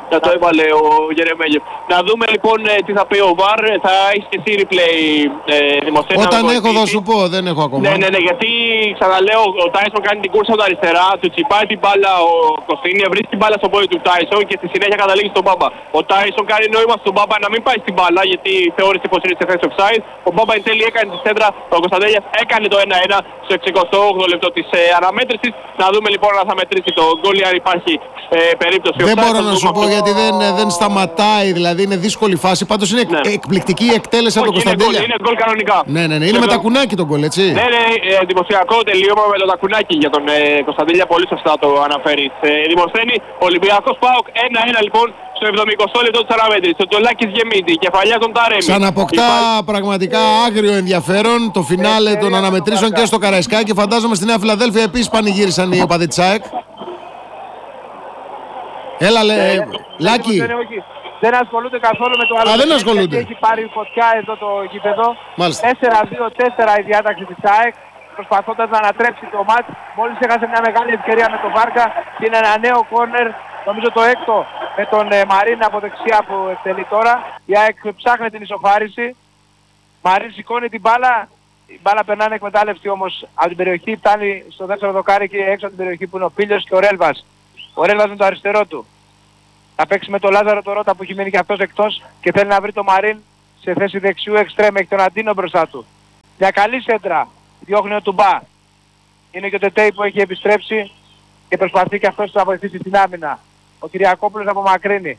να το έβαλε ο Γερεμέγεφ. Να δούμε λοιπόν ε, τι θα πει ο Βαρ. Θα έχει και εσύ replay ε, Δημοσθένη. Όταν έχω θα σου πω, δεν έχω ακόμα. Ναι, ναι, ναι, γιατί ξαναλέω, ο Τάισον κάνει την κούρσα από τα αριστερά, του τσιπάει την μπάλα ο Κωστίνη, βρίσκει την μπάλα στο πόδι του Τάισον και στη συνέχεια καταλήγει στον Μπάμπα. Ο Τάισον κάνει νόημα στον Μπάμπα να μην πάει στην μπάλα γιατί θεώρησε πως είναι σε θέση offside. Ο Μπάμπα εν τέλει έκανε τη σέντρα, ο Κωνσταντέλιας έκανε το ένα ένα στο εξηκοστό όγδοο λεπτό της ε, αναμέτρησης. Να δούμε λοιπόν αν θα μετρήσει το γκολ ή αν υπάρχει ε, περίπτωση offside. Δεν μπορώ να σου πω γιατί δεν, δεν σταματάει, δηλαδή είναι δύσκολη φάση. Πάντως είναι ναι. εκπληκτική η εκτέλεση από τον Κωνσταντέλια. Είναι γκολ κανονικά. Ναι, ναι, ναι, είναι με τα κουνάκι τον γκολ, έτσι. Ναι, ναι, ε, εντυπωσιακό τελείωμα με το τακουνάκι για τον ε, Κωνσταντέλια, πολύ σωστά το αναφέρει. Ε, Δημοσθένη, Ολυμπιακός ΠΑΟΚ ένα ένα λοιπόν στο εβδομηκοστό λεπτό της αναμέτρησης. Ο Τολάκης γεμίζει, κεφαλιά τον Ταρέμι. Ξαναποκτά πραγματικά άγριο ενδιαφέρον το φινάλε των αναμετρήσεων και στο Καραϊσκάκι. Φαντάζομαι στη Νέα Φιλαδέλφια επίσης πανηγύρισαν οι οπαδοί της ΑΕΚ. Έλα, λέ, ε, Λάκη. Δεν ασχολούνται καθόλου με το άλλο. Α, δεν ασχολούνται. Έχει πάρει φωτιά εδώ το γήπεδο. Μάλιστα. τέσσερα δύο τέσσερα η διάταξη της ΑΕΚ. Προσπαθώντας να ανατρέψει το μάτς. Μόλις έχασε μια μεγάλη ευκαιρία με τον Βάρκα. Και είναι ένα νέο κόρνερ. Νομίζω το έκτο με τον ε, Μαρίν από δεξιά που εκτελεί τώρα. Η ΑΕΚ ψάχνει την ισοφάριση. Μαρίν σηκώνει την μπάλα. Η μπάλα περνάνε εκμετάλλευση όμως από την περιοχή. Φτάνει στο δεύτερο δοκάρι και έξω από την περιοχή που είναι ο Πίλιος και ο Ρέλβας. Ο Ρέλβας με το αριστερό του. Θα παίξει με τον Λάζαρο το Ρώτα που έχει μείνει και αυτός εκτός και θέλει να βρει τον Μαρίν σε θέση δεξιού εξτρέμ. Έχει τον Αντίνο μπροστά του. Μια καλή σέντρα. Διώχνει ο Τουμπά. Είναι και ο Τετέι που έχει επιστρέψει και προσπαθεί και αυτός να βοηθήσει την άμυνα. Ο Κυριακόπουλος απομακρύνει.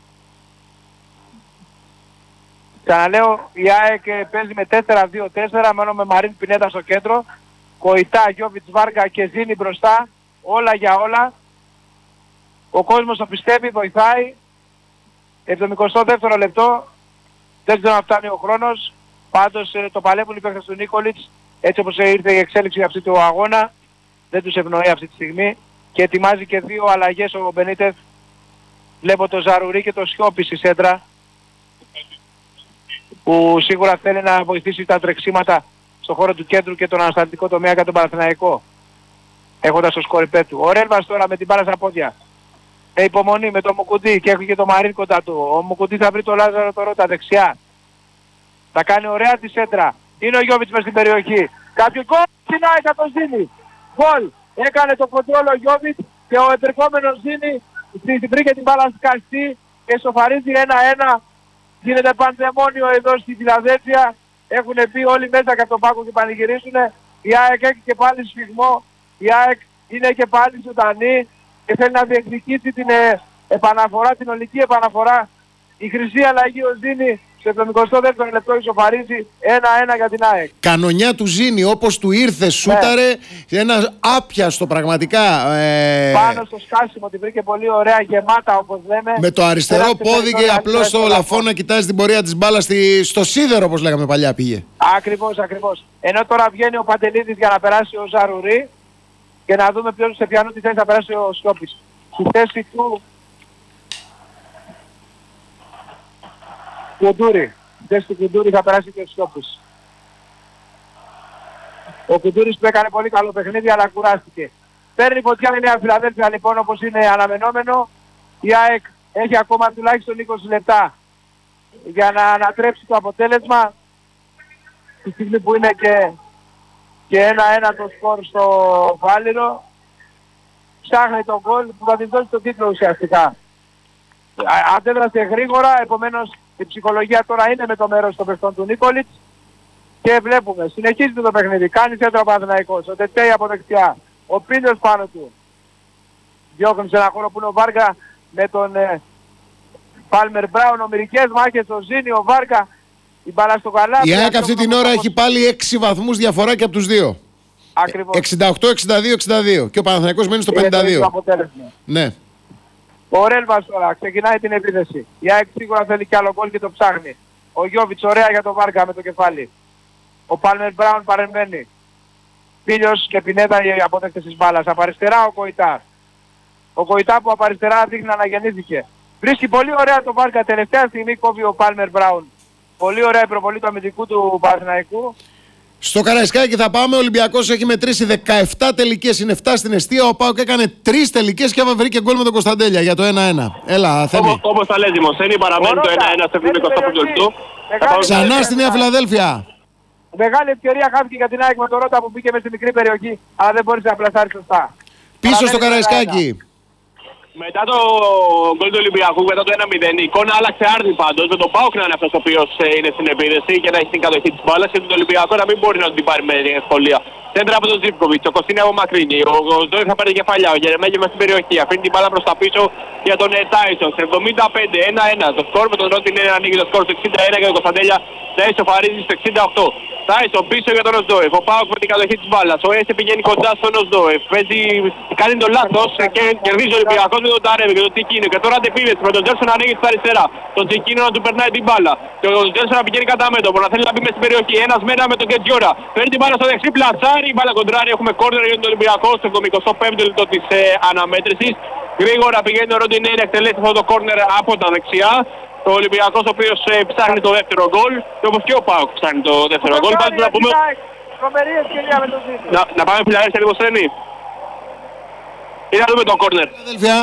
Ξαναλέω, η ΑΕΚ παίζει με τέσσερα δύο τέσσερα, μένω με Μαρίν Πινέτα στο κέντρο. Κοϊτά, Γιώβιτς, Βάρκα και Ζήνη μπροστά. Όλα για όλα. Ο κόσμος το πιστεύει, βοηθάει. εβδομηκοστό δεύτερο λεπτό. Δεν ξέρω αν φτάνει ο χρόνος. Πάντως το παλεύουν οι παίκτες του Νίκολιτς. Έτσι όπως ήρθε η εξέλιξη αυτή του αγώνα. Δεν τους ευνοεί αυτή τη στιγμή. Και ετοιμάζει και δύο αλλαγές ο Μπενίτεφ. Βλέπω το Ζαρουρί και το Σιώπη στη σέντρα. Που σίγουρα θέλει να βοηθήσει τα τρεξίματα στον χώρο του κέντρου και τον ανασταλτικό τομέα για τον Παναθηναϊκό. Έχοντας το σκορ υπέρ του. Ο Ρέλβας τώρα με την μπάλα στα πόδια. Με υπομονή με το Μουκουντή και έχει και το Μαρίν κοντά του. Ο Μουκουντή θα βρει το Λάζαρο το Ρώτα δεξιά. Θα κάνει ωραία τη σέντρα. Είναι ο Γιώβιτς μες στην περιοχή. Κάποιο γκολ στην ΑΕΚ θα το Ζήνη. Γκολ. Έκανε το κοντρόλ ο Γιώβιτς και ο επερχόμενος Ζήνη βρήκε την μπάλα σκαστή και σοφαρίζει ένα ένα. Γίνεται πανδαιμόνιο εδώ στη Φιλαδέλφια. Έχουν πει όλοι μέσα και από τον πάγκο και πανηγυρίζουν. Η ΑΕΚ έχει και πάλι σφιγμό. Η ΑΕΚ είναι και πάλι ζωντανή και θέλει να διεκδικήσει την ε, επαναφορά, την ολική επαναφορά. Η χρυσή αλλαγή ο Ζήνη στο εβδομηκοστό δεύτερο λεπτό ισοφαρίζει ένα ένα για την ΑΕΚ. Κανονιά του Ζήνη όπως του ήρθε, σούταρε, ναι. Ένα άπιαστο πραγματικά. Ε... Πάνω στο σκάσιμο, την βρήκε πολύ ωραία, γεμάτα όπως λέμε. Με το αριστερό πόδι και απλώς στο λαφό να κοιτάζει την πορεία της μπάλας στη... στο σίδερο όπως λέγαμε παλιά πήγε. Ακριβώς, ακριβώς. Ενώ τώρα βγαίνει ο Παντελίδης για να περάσει ο Ζαρουρί και να δούμε ποιος σε ποιανού τη θέση θα περάσει ο Σιώπης. Στη θέση του Κουντούρη. Στη θέση του Κουντούρη θα περάσει και ο Σιώπης. Ο Κουντούρης που έκανε πολύ καλό παιχνίδι αλλά κουράστηκε. Παίρνει φωτιά με Νέα Φιλαδέλφια λοιπόν όπως είναι αναμενόμενο. Η ΑΕΚ έχει ακόμα τουλάχιστον είκοσι λεπτά για να ανατρέψει το αποτέλεσμα. Τη στιγμή που είναι και, και ένα-ένα το σκορ στο Βάλιρο. Ψάχνει τον γκολ που θα την δώσει τον τίτλο ουσιαστικά. Αντέδρασε γρήγορα, επομένως η ψυχολογία τώρα είναι με το μέρος των παιχτών του Νίκολιτς. Και βλέπουμε, συνεχίζεται το παιχνίδι, κάνει σέντρα ο Παναθηναϊκός, ο Τετέι από δεξιά, ο Πίλιος πάνω του. Διώχνει σε ένα χώρο που είναι ο Βάρκα με τον ε, Πάλμερ Μπράουν, ομηρικές μάχες, ο Ζήνη, ο Βάρκα, η μπάλα στο καλάθι. Η ΑΕΚ αυτή την ώρα έχει πάλι έξι βαθμούς διαφορά και από τους δύο. Ακριβώς. εξήντα οκτώ εξήντα δύο εξήντα δύο και ο Παναθηναϊκός μένει στο πενήντα δύο. Ναι. Ο Ρέλβας τώρα ξεκινάει την επίθεση. Η ΑΕΚ σίγουρα θέλει κι άλλο γκολ και το ψάχνει. Ο Γιώβιτς ωραία για τον Βάρκα με το κεφάλι. Ο Πάλμερ Μπράουν παρεμβαίνει. Πίλιος και Πινέτα οι αποδέκτες της μπάλας. Από αριστερά ο Κοϊτά. Ο Κοϊτά που από αριστερά δείχνει να αναγεννήθηκε. Βρίσκει πολύ ωραία τον Βάρκα. Τελευταία στιγμή κόβει ο Πάλμερ Μπράουν. Πολύ ωραία η προβολή του αμυντικού του Παναθηναϊκού. Στο Καραϊσκάκι θα πάμε. Ο Ολυμπιακός έχει μετρήσει δεκαεπτά τελικές, είναι επτά στην εστία. Ο ΠΑΟΚ έκανε τρεις τελικές και βρήκε γκολ με τον Κωνσταντέλια για το ένα ένα. Έλα, Θέμη. Όπως τα λέει Δημοσθένη, παραμένει το ένα ένα στο εβδομήντα οκτώ λεπτό. Ξανά στη Νέα Φιλαδέλφια. Μεγάλη ευκαιρία χάθηκε για την ΑΕΚ με τον Ρώτα που μπήκε μέσα στη μικρή περιοχή, αλλά δεν μπόρεσε να πλασάρει σωστά. Πίσω στο Καραϊσκάκι. Μετά το γκολ του Ολυμπιακού, μετά το ένα μηδέν, η εικόνα άλλαξε άρδιν πάντως. Με τον ΠΑΟΚ να είναι αυτός ο οποίος είναι στην επίδεση και να έχει την κατοχή της μπάλας και τον Ολυμπιακό να μην μπορεί να την πάρει με ευκολία. Σέντρα από τον Ζίβκοβιτς, ο Κωστίνη από μακρύνει, ο Ζόη θα πάρει κεφαλιά, ο Γερεμέγεφ μέσα στην περιοχή, αφήνει την μπάλα προς τα πίσω για τον Τάισον. Σε εβδομήντα πέντε ένα ένα το σκορ με τον Ρόντιν είναι ανοίγει το σκορ στο εξήντα ένα και τον Κωνσταντέλια να ισοφαρίζει στο εξήντα οκτώ. Τάισον πίσω για τον Οσδόεφ, ο ΠΑΟΚ με την κατοχή της μπάλας, ο Έσε πηγαίνει κοντά στον Οσδόεφ, κάνει το λάθος και κερδίζει ο Ολυμπιακός με τον Ταρέβη και τον Τσικίνο και τώρα αντεπίδεση με τον Τζέρσον να ανοίγει στα αριστερά, τον Τσικίνο να του περνάει την μπάλα και ο Τζέρσον να πηγαίνει κατά μέτωπο, να θέλει να μπει μέσα στην περιοχή, ένας μένα με τον Κετζιόρα, παίρνει την μπάλα στο δεξί, πλατσάρει, η μπάλα κοντράρει, έχουμε κόρνερ για τον Ολυμπιακό στο εβδομήντα πέμπτο λεπτό της ε, αναμέτρησης. Γρήγορα πηγαίνει ο Ροντινέι να εκτελέσει αυτό το κόρνερ από τα δεξιά. Ο Ολυμπιακός ο οποίος ε, ψάχνει το δεύτερο γκολ και όπως και ο ΠΑΟΚ ψάχνει το δεύτερο γκολ. Πάντως να πούμε... Να, να πάμε Φιλαδέλφια λίγο στενή. Ή να δούμε το κόρνερ. Φιλαδέλφια.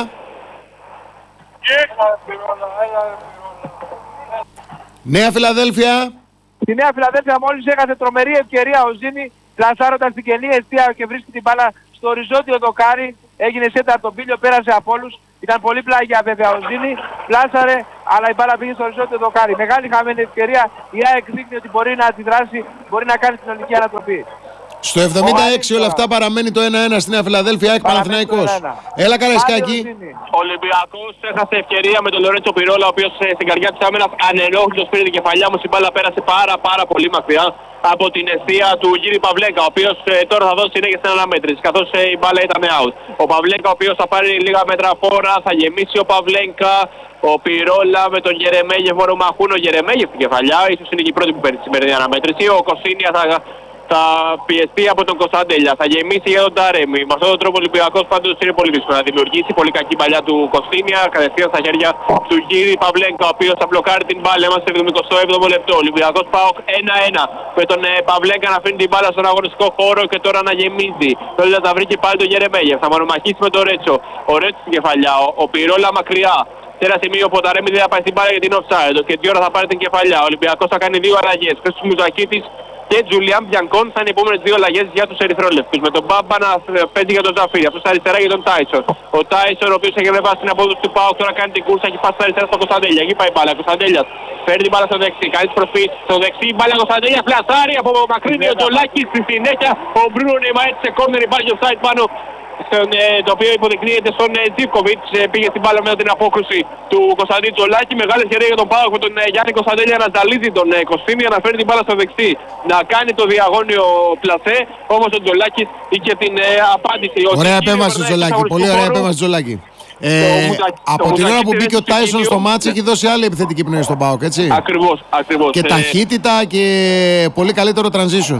Νέα Φιλαδέλφια. Στη Νέα Φιλαδέλφια μόλις έχασε τρομερή ευκαιρία ο Ζήνη, πλασάροντας την κενή αιστεία και βρίσκει την μπάλα στο οριζόντιο δοκάρι. Έγινε σέντα από τον Πίλιο, πέρασε από όλους. Ήταν πολύ πλάγια βέβαια ο Ζήνη, πλάσαρε, αλλά η μπάλα πήγε στο οριζόντιο δοκάρι. Μεγάλη χαμένη ευκαιρία, η ΑΕΚ δείχνει ότι μπορεί να αντιδράσει, μπορεί να κάνει την ολική ανατροπή. Στο εβδομήντα έξι όλα αυτά παραμένει το ένα ένα στη Νέα Φιλαδέλφια, ΑΕΚ Παναθηναϊκός. Έλα Καραϊσκάκη. Ο Ολυμπιακός έχασε ευκαιρία με τον Λορέτσο Πυρόλα, ο οποίος στην καρδιά της άμυνας ανενόχλητος πήρε την κεφαλιά μου, η μπάλα πέρασε πάρα πάρα πολύ μακριά από την αιστεία του Γύρι Παυλέκα, ο οποίος ε, τώρα θα δώσει συνέχεια στην αναμέτρηση, καθώς ε, η μπάλα ήταν out. Ο Παυλέκα, ο οποίος θα πάρει λίγα μέτρα φόρα, θα γεμίσει ο Παυλέκα. Ο Πυρόλα με τον Γερεμέγεφ, Μορομαχούν, ο Γερεμέγεφ την κεφαλιά, ίσως είναι και η πρώτη που παίρνει τη σημερινή αναμέτρηση. Ο Κωστίνια θα, θα πιεστεί από τον Κωνσταντέλια, θα γεμίσει για τον Ταρέμι. Με αυτόν τον τρόπο ο Ολυμπιακός πάντως είναι πολύ δύσκολο να δημιουργήσει. Πολύ κακή παλιά του Κωστίνια, κατευθείαν στα χέρια του Γύρι Παυλέγκα, ο οποίος θα μπλοκάρει την μπάλα. Είμαστε στο εβδομήντα έβδομο λεπτό. Ο Ολυμπιακός ΠΑΟΚ ένα ένα. Με τον ε, Παυλέγκα να αφήνει την μπάλα στον αγωνιστικό χώρο και τώρα να γεμίζει. Τώρα θα βρει και πάλι τον Γερεμέγεφ. Θα μονομαχήσει με τον Ρέτσο. Ο Ρέτσο στην κεφαλιά, ο, ο Πυρόλα μακριά. Σε ένα σημείο που ο Ταρέμι δεν θα πάει στην μπάλα για την offside. Και τι ώρα θα πάρει την κεφαλιά. Ο Ολυμπιακός θα κάνει δύο αλλαγές. Χρήστος Μουζακίτης και Τζουλιάν Μπιανκόν θα είναι οι επόμενες δύο αλλαγές για τους ερυθρόλευκους. Με τον Μπάμπα να παίζει για τον Ζαφίρι, αυτός αριστερά για τον Τάισον. Ο Τάισον, ο οποίος έχει ανεβάσει την απόδοση του ΠΑΟΚ, τώρα κάνει την κούρσα, έχει πάσει αριστερά στον Κωνσταντέλια. Εκεί πάει η μπάλα. Κωνσταντέλιας παίρνει την μπάλα στο δεξί, κάνει τις προσπίσεις στο δεξί, η μπάλα Κωνσταντέλια πλασάρει από μακρύνει ο Τζολάκη στη συνέχεια. Ο Μπρούνο Νεϊμαέρ σε κόρνερ, υπάρχει offside πάνω. Στον, ε, το οποίο υποδεικνύεται στον ε, Ζίβκοβιτς, ε, πήγε στην μπάλα μετά την απόκρουση του Κωνσταντίνου Τζολάκη. Μεγάλη ευκαιρία για τον ΠΑΟΚ με τον ε, Γιάννη Κωνσταντέλια να ζαλίζει τον ε, Κωστίνια, να φέρει την μπάλα στο δεξί, να κάνει το διαγώνιο πλασέ. Όμως ο Τζολάκης είχε την ε, απάντηση. Ωραία επέμβαση του Τζολάκη, πολύ ωραία επέμβαση του Τζολάκη. Ε, Μουζα... Από την ώρα που μπήκε ο Τάισον στο μάτς έχει δώσει άλλη επιθετική πνοή στον ΠΑΟΚ, έτσι. Ακριβώς, ακριβώς. Και ε... ταχύτητα και πολύ καλύτερο transition.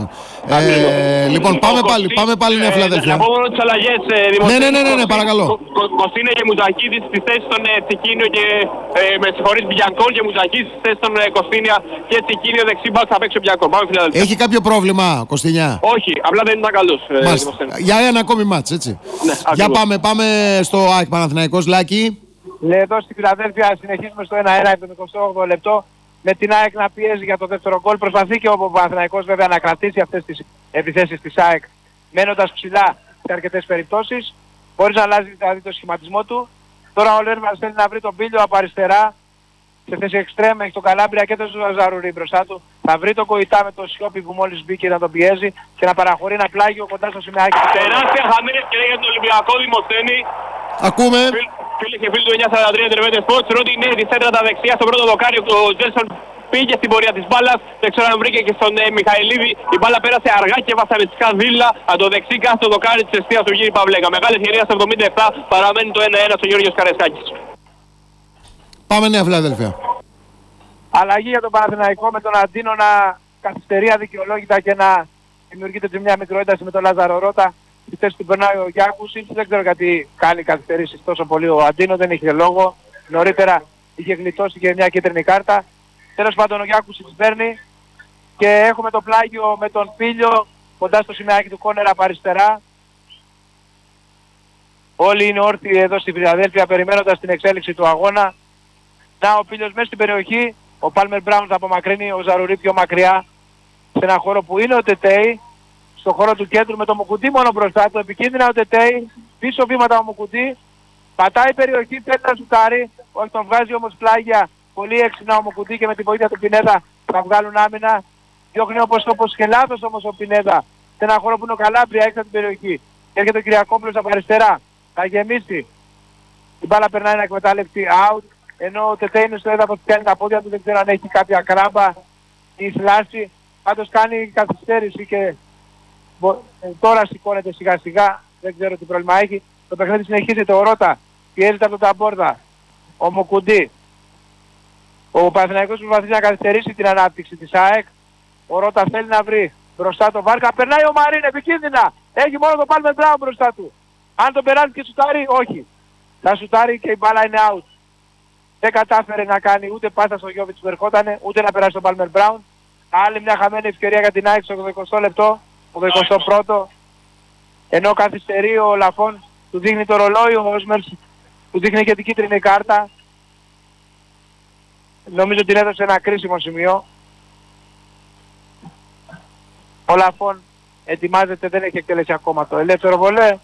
Ε, λοιπόν, πάμε πάλι, πάμε πάλι Νέα Φιλαδέλφια. Να πω μόνο τις αλλαγές. Ναι, ναι, ναι, ναι, ναι, παρακαλώ. Κωστίνε και Μουζακίδης στις θέσεις των Τσικίνιο και με συγχωρείς Μπιανκόν και Μουζακίδης στις θέσεις των Κωστίνια και Τσικίνιο δεξί μπακ θα παίξει ο Μπιανκόν. Πάμε Φιλαδέλφια. Έχει κάποιο πρόβλημα, Κωστινιά? Όχι, απλά δεν ήταν καλός. Για ένα ακόμη μάτς, έτσι. Για πάμε, πάμε στο ΑΕΚ Παναθηναϊκός, Λάκη. Ναι, εδώ στη Φιλαδέλφια συνεχίζουμε στο ένα ένα, εβδομήντα οκτώ λεπτό. Με την ΑΕΚ να πιέζει για το δεύτερο γκολ. Προσπαθεί και ο Παναθηναϊκός βέβαια να κρατήσει αυτές τις επιθέσεις της ΑΕΚ, μένοντας ψηλά σε αρκετές περιπτώσεις, χωρίς να αλλάζει δηλαδή το σχηματισμό του. Τώρα ο Λέρμας θέλει να βρει τον Πίλιο από αριστερά, σε θέση εξτρέμ, έχει τον Καλάμπρια και τον Ζαρουρί μπροστά του. Θα βρει τον Κοϊτά με τον Σιώπη που μόλις μπήκε να τον πιέζει και να παραχωρεί ένα πλάγιο κοντά στο σημαίακι. Τεράστια χαμένη ευκαιρία για τον Ολυμπιακό, Δημοσθένη. Ακούμε. Φίλοι και φίλοι του εννιά σαράντα τρία Τερβέντε Sports, Ροντινέι τη σέντρα τα δεξιά στο πρώτο δοκάρι. Ο Τζέλσον πήγε στην πορεία της μπάλας, δεν ξέρω αν βρήκε και στον ε, Μιχαηλίδη. Η μπάλα πέρασε αργά και βασανιστικά δίλα από το δεξί κάτω το δοκάρι της αιστείας του Γύρι Παυλέκα. Μεγάλη ευκαιρία στο εβδομήντα επτά, παραμένει το ένα ένα στο Γιώργος Καραϊσκάκης. Πάμε Νέα Φιλαδέλφια. Αλλαγή για τον Παναθηναϊκό με τον Αντίνο να καθυστερεί αδικαιολόγητα και να δημιουργείται και μια μικροένταση με τον Λάζαρο Ρώτα. Στη θέση του περνάει ο Γιάκουσιτς, δεν ξέρω γιατί κάνει καθυστερήσεις τόσο πολύ ο Αντίνο, δεν είχε λόγο. Νωρίτερα είχε γλιτώσει και μια κίτρινη κάρτα. Τέλος πάντων ο Γιάκουσιτς παίρνει και έχουμε το πλάγιο με τον Πίλιο κοντά στο σημαίακι του κόρνερ από αριστερά. Όλοι είναι όρθιοι εδώ στη Φιλαδέλφια περιμένοντας την εξέλιξη του αγώνα. Να ο Πίλιος μέσα στην περιοχή, ο Πάλμερ Μπράουν θα απομακρύνει, ο Ζαρουρί πιο μακριά σε ένα χώρο που είναι ο Τετέι, στο χώρο του κέντρου με το Μουκουντή μόνο μπροστά του, επικίνδυνα ο Τετέι, πίσω βήματα ο Μουκουντή, πατάει περιοχή, θέλει να σουτάρει, όχι τον βγάζει όμως πλάγια, πολύ έξυπνα ο Μουκουντή και με τη βοήθεια του Πινέδα θα βγάλουν άμυνα. Διώχνει όπως όπως και λάθος όμως ο Πινέδα σε ένα χώρο που είναι ο Καλάμπρια έξω από την περιοχή. Έρχεται ο Κυριακόπουλος από αριστερά, θα γεμίσει. Η μπάλα περνάει να εκμετάλλευση out, ενώ ο Τετέι είναι στο έδαφος, πιάνει τα πόδια του, δεν ξέρω αν έχει κάποια κράμπα ή θλάση. Πάντως κάνει καθυστέρηση και τώρα σηκώνεται σιγά σιγά, δεν ξέρω τι πρόβλημα έχει. Το παιχνίδι συνεχίζεται, ο Ρώτα πιέζεται από τον Ταμπόρδα, ο Μουκουντή. Ο Παναθηναϊκός προσπαθεί να καθυστερήσει την ανάπτυξη της ΑΕΚ. Ο Ρώτα θέλει να βρει μπροστά το Βάρκα, περνάει ο Μαρίν επικίνδυνα, έχει μόνο τον Πάλμερ Μπράουν μπροστά του. Αν τον περάσει και σουτάρει, όχι. Θα σουτάρει και η μπάλα είναι out. Δεν κατάφερε να κάνει ούτε πάσα στο Γιώβιτς που ερχότανε, ούτε να περάσει τον Πάλμερ Μπράουν. Άλλη μια χαμένη ευκαιρία για την ΑΕΚ στο εικοστό λεπτό, το εικοστό πρώτο. Ενώ καθυστερεί ο Λαφών, του δείχνει το ρολόι, ο Όσμερς του δείχνει και την κίτρινη κάρτα. Νομίζω ότι έδωσε ένα κρίσιμο σημείο. Ο Λαφών ετοιμάζεται, δεν έχει εκτελέσει ακόμα το ελεύθερο βολέ.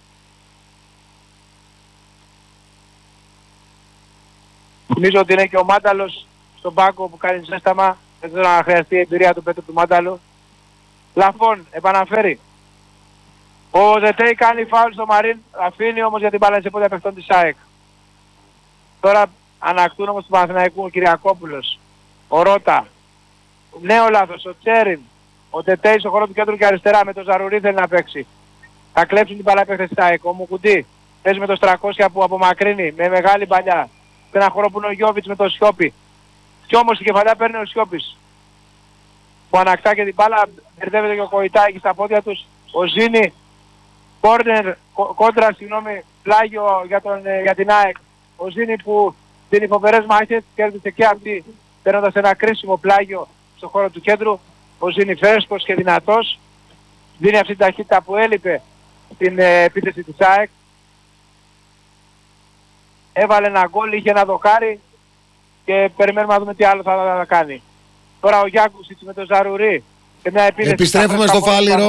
Νομίζω ότι είναι και ο Μάνταλος στον πάγκο που κάνει ζέσταμα. Δεν ξέρω να χρειαστεί η εμπειρία του Πέτρου του Μάνταλου. Λαφών επαναφέρει. Ο Δετέι κάνει φάουλ στο Μαρίν, αφήνει όμως για την μπάλα σε πόδια παιχτών της ΑΕΚ. Τώρα ανακτούν όμως του Παναθηναϊκού ο Κυριακόπουλος, ο Ρώτα, νέο λάθος, ο Τσέριν, ο Δετέι στο χώρο του κέντρου και αριστερά με τον Ζαρουρί θέλει να παίξει. Θα κλέψουν την μπάλα παίχτες της ΑΕΚ. Ο Μουκουντή παίζει με το Στρακόσια που απομακρύνει με μεγάλη παλιά σε ένα χώρο που είναι ο Γιώβιτς με το Σιώπη. Κι όμως η κεφαλιά παίρνει ο Σιώπης που ανακτά και την μπάλα, μπερδεύεται και ο Κοϊτάκη στα πόδια τους. Ο Ζήνη, κόρνερ, κόντρα, συγγνώμη, πλάγιο για, τον, για την ΑΕΚ. Ο Ζήνη που δίνει φοβερές μάχες, κέρδισε και αυτή παίρνοντας ένα κρίσιμο πλάγιο στο χώρο του κέντρου. Ο Ζήνη φρέσκος και δυνατός, δίνει αυτή την ταχύτητα που έλειπε στην ε, επίθεση της ΑΕΚ. Έβαλε ένα γκολ, είχε ένα δοκάρι και περιμένουμε να δούμε τι άλλο θα, θα, θα κάνει. Τώρα ο Γιάκουσιτς με τον Ζαρουρί και μια επίθεση. Επιστρέφουμε στο Φάληρο.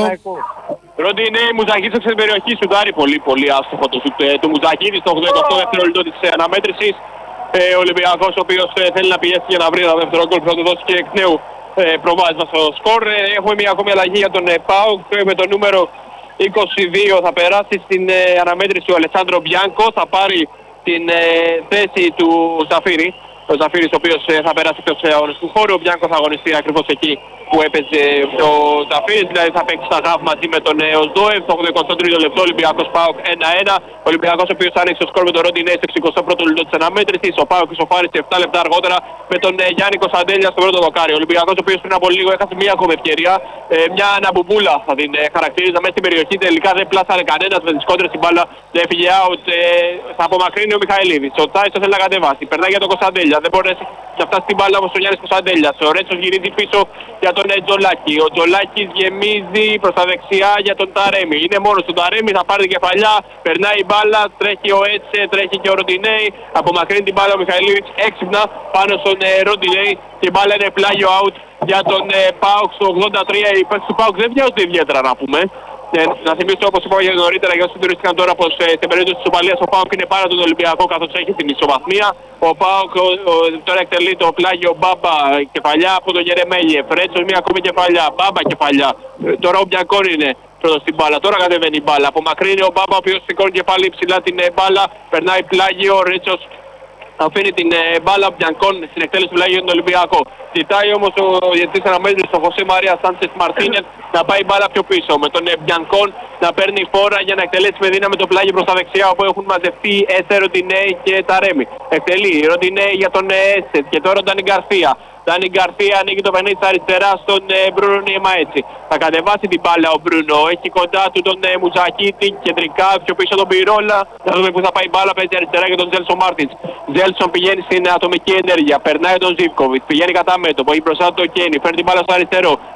Ρόντι είναι η Μουζακίδης στην περιοχή, σουτάρει πολύ πολύ άστοχο το σουτ του Μουζακίδη στο ογδόντα οκτώ δευτερόλεπτο της αναμέτρησης. Ε, ο Ολυμπιακός ο οποίος ε, θέλει να πιέσει για να βρει ένα δεύτερο γκολ που θα του δώσει και εκ νέου ε, προβάδισμα στο σκορ. Ε, έχουμε μια ακόμη αλλαγή για τον ε, ΠΑΟΚ με το νούμερο είκοσι δύο θα περάσει στην ε, αναμέτρηση ο Αλεσάνδρο Μπιάνκο, θα πάρει την ε, θέση του Ζαφύρη. Ο Ζαφύρης ο οποίος ε, θα περάσει εκτός αγωνιστικού χώρου, ο Μπιάνκο θα αγωνιστεί ακριβώς εκεί που έπαιζε ο Ζαφύρης, δηλαδή θα παίξει στα γάφ μαζί με τον ε, Οσδόευ, στο ογδόντα τρίτο λεπτό Ολυμπιακός ΠΑΟΚ ένα ένα. Ο Ολυμπιακός ο οποίος άνοιξε το σκορ με τον Ροντινέ στο εξηκοστό πρώτο λεπτό της αναμέτρησης, ο ΠΑΟΚ ισοφάρισε επτά λεπτά αργότερα με τον ε, Γιάννη Κωνσταντέλια στο πρώτο δοκάρι. Ο Ολυμπιακός ο οποίος πριν από λίγο έχασε μια ακόμη ευκαιρία, ε, μια αναμπουμπούλα θα την ε, χαρακτηρίζα μέσα στην περιοχή, τελικά δεν πλάσαρε κανένας με τις κόντρες, την μπάλα έφυγε out, ε, θα απομακρύνει ο Μιχαηλίδης. Ο Τσάις θέλει να κατεβάσει, περνάει για τον Κωνσταντέλια, δεν μπορέσει να φτάσει την μπάλα όμως ο Γιάννης Κωνσταντέλιας. Ο Ρέτσος γυρίζει πίσω για τον Τζολάκη. Ο Τζολάκης γεμίζει προς τα δεξιά για τον Ταρέμι. Είναι μόνος του Ταρέμι, θα πάρει την κεφαλιά, περνάει η μπάλα, τρέχει ο Έτσε, τρέχει και ο Ροντινέι. Απομακρύνει την μπάλα ο Μιχαηλίδης έξυπνα πάνω στον ε, Ροντινέι. Και η μπάλα είναι πλάγιο out για τον ε, ΠΑΟΚ στο ογδόντα τρία. Οι παίκτες του ΠΑΟΚ δεν βιάζονται ιδιαίτερα να πούμε. Ε, να θυμίσω όπως είπα και νωρίτερα για όσοι συντηρήθηκαν τώρα πως ε, στην περίπτωση της ισοπαλίας ο ΠΑΟΚ είναι πάνω τον Ολυμπιακό καθώς έχει την ισοβαθμία. Ο ΠΑΟΚ ο, ο, τώρα εκτελεί το πλάγιο Μπάμπα κεφαλιά από τον Γερεμέλιεφ. Ρέτσος μια ακόμη κεφαλιά, Μπάμπα κεφαλιά. Ε, τώρα ο Μπιακόν είναι πρώτος στην μπάλα, τώρα κατεβαίνει η μπάλα. Απομακρύνει ο Μπάμπα ο οποίος σηκώνει και πάλι ψηλά την ε, μπάλα. Περνάει πλάγιο, ο Ρέτσος αφήνει την ε, μπάλα Μπιανκόν στην εκτέλεση του πλάγιου για τον Ολυμπιακό. Ζητάει όμως ο διαιτητής αναμέτρησης στον Χωσέ Μαρία Σάντσες Μαρτίνες να πάει μπάλα πιο πίσω. Με τον ε, Μπιανκόν να παίρνει φόρα για να εκτελέσει με δύναμη το πλάγιο προς τα δεξιά όπου έχουν μαζευτεί Έσε, Ροντινέι και Ταρέμι. Εκτελεί Ροντινέι για τον Έσε και τώρα ο Ντάνι Γκαρσία. Ντάνι Γκαρσία ανοίγει το παιχνίδι αριστερά στον ε, Μπρούνο Νιεμαέτσι. Θα κατεβάσει την μπάλα ο Μπρούνο. Έχει κοντά του τον ε, Μουζακίτη κεντρικά, πιο πίσω τον Πυρόλα. Να δούμε που θα πάει η μπάλα, παίζει αριστερά για τον Τζέλσον Μάρτινς. Τζέλσον πηγαίνει στην ατομική ενέργεια. Περνάει τον Ζίβκοβιτ. Πηγαίνει κατά μέτωπο. Έχει μπροστά του το Κένι. Φέρνει την μπάλα στο αριστερό.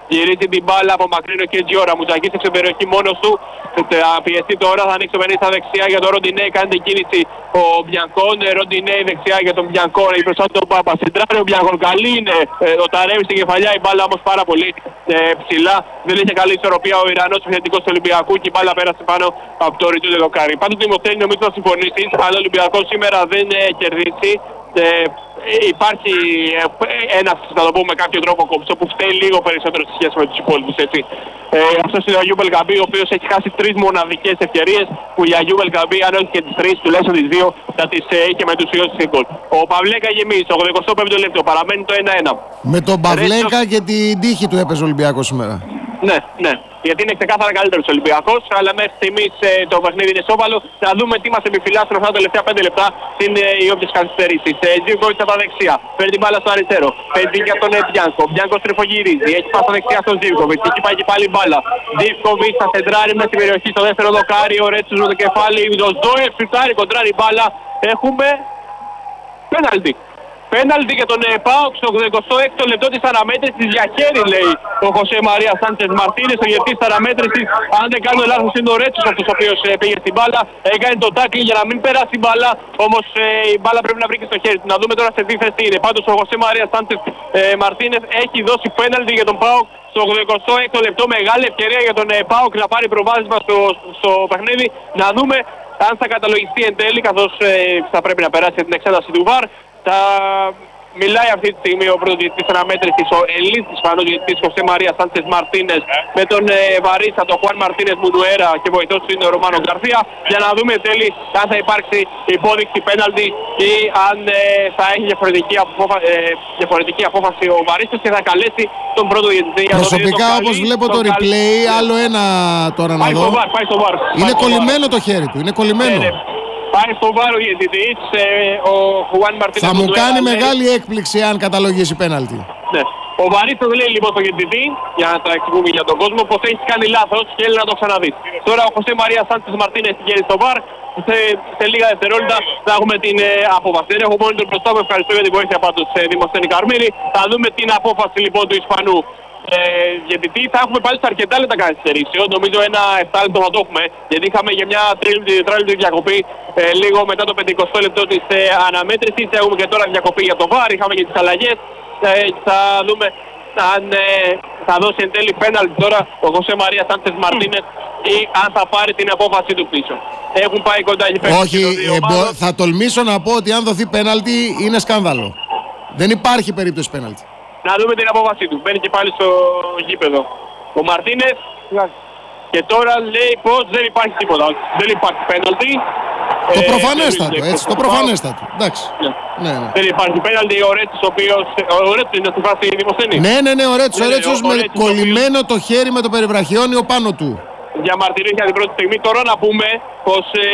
Γυρίζει την μπάλα από μακρύνο και Τζιόρα. Μουτζακής στην περιοχή μόνος του. Θα πιεστεί τώρα, θα ανοίξει το παιχνίδι στα δεξιά για τον Ροντινέ. Κάνει την κίνηση ο Μπιανκόν. Ροντινέ δεξιά για τον Μπιανκόν. Η μπροστά του Πάπα. Συντράρει ο Μπιανκόν. Καλή είναι. Ε, ο Ταρέμι στην κεφαλιά. Η μπάλα όμως πάρα πολύ ε, ψηλά. Δεν είχε καλή ισορροπία ο Ιρανός επιθετικός του Ολυμπιακού και η μπάλα πέρασε πάνω από το Ριτού Δελοκάρι. Πάντως Δημοσθένη νομίζω θα συμφωνήσεις. Αλλά ο Ολυμπιακός σήμερα δεν έχει κερδίσει. Ε, υπάρχει ε, ένας, θα το πούμε με κάποιο τρόπο κόψο που φταίει λίγο περισσότερο σε σχέση με τους υπόλοιπους, έτσι. Ε, αυτός είναι ο Γιούμπελ Καμπή, ο οποίος έχει χάσει τρεις μοναδικές ευκαιρίες που για Γιούμπελ Καμπή, αν όχι και τις τρεις, τουλάχιστον τις δύο, θα τις ε, είχε με τους ιούς στην γκολ. Ο Παυλέκα γεμίζει, το ογδοηκοστό πέμπτο λεπτό, παραμένει το ένα ένα. Με τον Παυλέκα Ρέτσο... και την τύχη του έπαιζε ο Ολυμπιακός σήμερα. Ναι, ναι. Γιατί είναι ξεκάθαρα καλύτερος Ολυμπιακός, αλλά μέχρι στιγμής ε, το παιχνίδι είναι σόβαλο. Θα δούμε τι μας επιφυλάσσουν αυτά τα τελευταία πέντε λεπτά στην ε, οι όποιες καθυστερήσεις. Ε, Ζίβκοβιτς από τα δεξιά, παίρνει την μπάλα στο αριστερό. Παίζει για τον ε, Μπιάνκο. Μπιάνκο στριφογυρίζει, έχει πάει στα δεξιά στον Ζίβκοβιτς. Εκεί πάει και πάλι μπάλα. Ζίβκοβιτς θα σεντράρει μέσα στην περιοχή στο δεύτερο δοκάρι. Ο Ρέτσος με το κεφάλι. Ο Ζόεφ φυτάρει, κοντράρει μπάλα. Έχουμε πέναλτι. Πέναλτι για τον ΠΑΟΚ στο ογδοηκοστό έκτο λεπτό της αναμέτρησης για χέρι, λέει ο Χωσέ Μαρία Σάντσες Μαρτίνες. Ο γευτής της αναμέτρησης, αν δεν κάνω λάθος, είναι ο Ρέτσος αυτός ο οποίος ε, πήγε στην μπάλα. Έκανε το τάκλι για να μην περάσει η μπάλα, όμως ε, η μπάλα πρέπει να βρει και στο χέρι του. Να δούμε τώρα σε τι θέση είναι. Πάντως ο Χωσέ Μαρία Σάντσες ε, Μαρτίνες έχει δώσει πέναλτι για τον ΠΑΟΚ στο ογδοηκοστό έκτο λεπτό. Μεγάλη ευκαιρία για τον ε, ΠΑΟΚ να πάρει προβάδισμα στο, στο παιχνίδι. Να δούμε αν θα καταλογιστεί εν τέλει, καθώς ε, θα πρέπει να περάσει την εξέταση του βαρ. Θα μιλάει αυτή τη στιγμή ο πρώτος διαιτητής αναμέτρησης, ο Ελής Ισπανός διαιτητής Χωσέ Μαρία Σάντσες Μαρτίνες, με τον ε, Βαρίστα, τον Χουάν Μαρτίνες Μουνουέρα και βοηθός του είναι ο Ρωμάνο Γκαρθία, για να δούμε τέλει αν θα υπάρξει υπόδειξη πέναλτι ή αν ε, θα έχει διαφορετική, απόφα... ε, διαφορετική απόφαση ο Βαρίστας και θα καλέσει τον πρώτο διαιτητή. Προσωπικά όπως βλέπω το replay, άλλο ένα τώρα να δω. Είναι κολλημένο το χέρι του, είναι κολλημένο. Πάει στο βάρο διαιτητής, ε, ο Χουάν Μαρτίνες. Θα μου Μουντουέρα, κάνει λέει... μεγάλη έκπληξη αν καταλογίσει πέναλτι. Ναι. Ο Βαρίστας λέει λοιπόν στο διαιτητή, για να τα εξηγούμε για τον κόσμο, πως έχει κάνει λάθος και θέλει να το ξαναδεί. Τώρα ο Χωσέ Μαρία Σάντσες Μαρτίνες πηγαίνει στο βαρ. Σε, σε λίγα δευτερόλεπτα θα έχουμε την ε, απόφαση. Δεν έχω μόνο τον μπροστά μου, ευχαριστώ για την βοήθεια πάντως ε, Δημοσθένη Καρμίλη. Θα δούμε την απόφαση λοιπόν του Ισπανού. Ε, γιατί θα έχουμε πάλι σε αρκετά λεπτά καθυστερήσεων. Νομίζω ένα επτά λεπτό θα το έχουμε. Γιατί είχαμε για μια τρίλεπτη διακοπή ε, λίγο μετά το πενηκοστό λεπτό της ε, αναμέτρησης. Έχουμε και τώρα διακοπή για το βαρ. Είχαμε και τις αλλαγές. Ε, θα δούμε αν ε, θα δώσει εν τέλει πέναλτι τώρα ο Χωσέ Μαρία Σάντσες Μαρτίνες ή αν θα πάρει την απόφαση του πίσω. Έχουν πάει κοντά εκεί πέρα. Όχι, ε, μπο, θα τολμήσω να πω ότι αν δοθεί πέναλτι είναι σκάνδαλο. Δεν υπάρχει περίπτωση πέναλτι. Να δούμε την απόφαση του. Μπαίνει και πάλι στο γήπεδο ο Μαρτίνες και τώρα λέει πως δεν υπάρχει τίποτα. Δεν υπάρχει πέναλτι. Το ε, προφανέστατο, έτσι, το προφανέστατο. Εντάξει. Ναι. Ναι, ναι. Δεν υπάρχει πέναλτι. Ο Ρέτσος ο οποίος... Ο Ρέτσος είναι στη φάση Δημοσθένη. Ναι, ναι, ναι, ο Ρέτσος, Ναι, ο ναι, Ρέτσος ο- ο με Ρέτσος, κολλημένο το χέρι με το περιβραχιόνιο πάνω του. Διαμαρτυρεί για την πρώτη στιγμή. Τώρα να πούμε πως ε,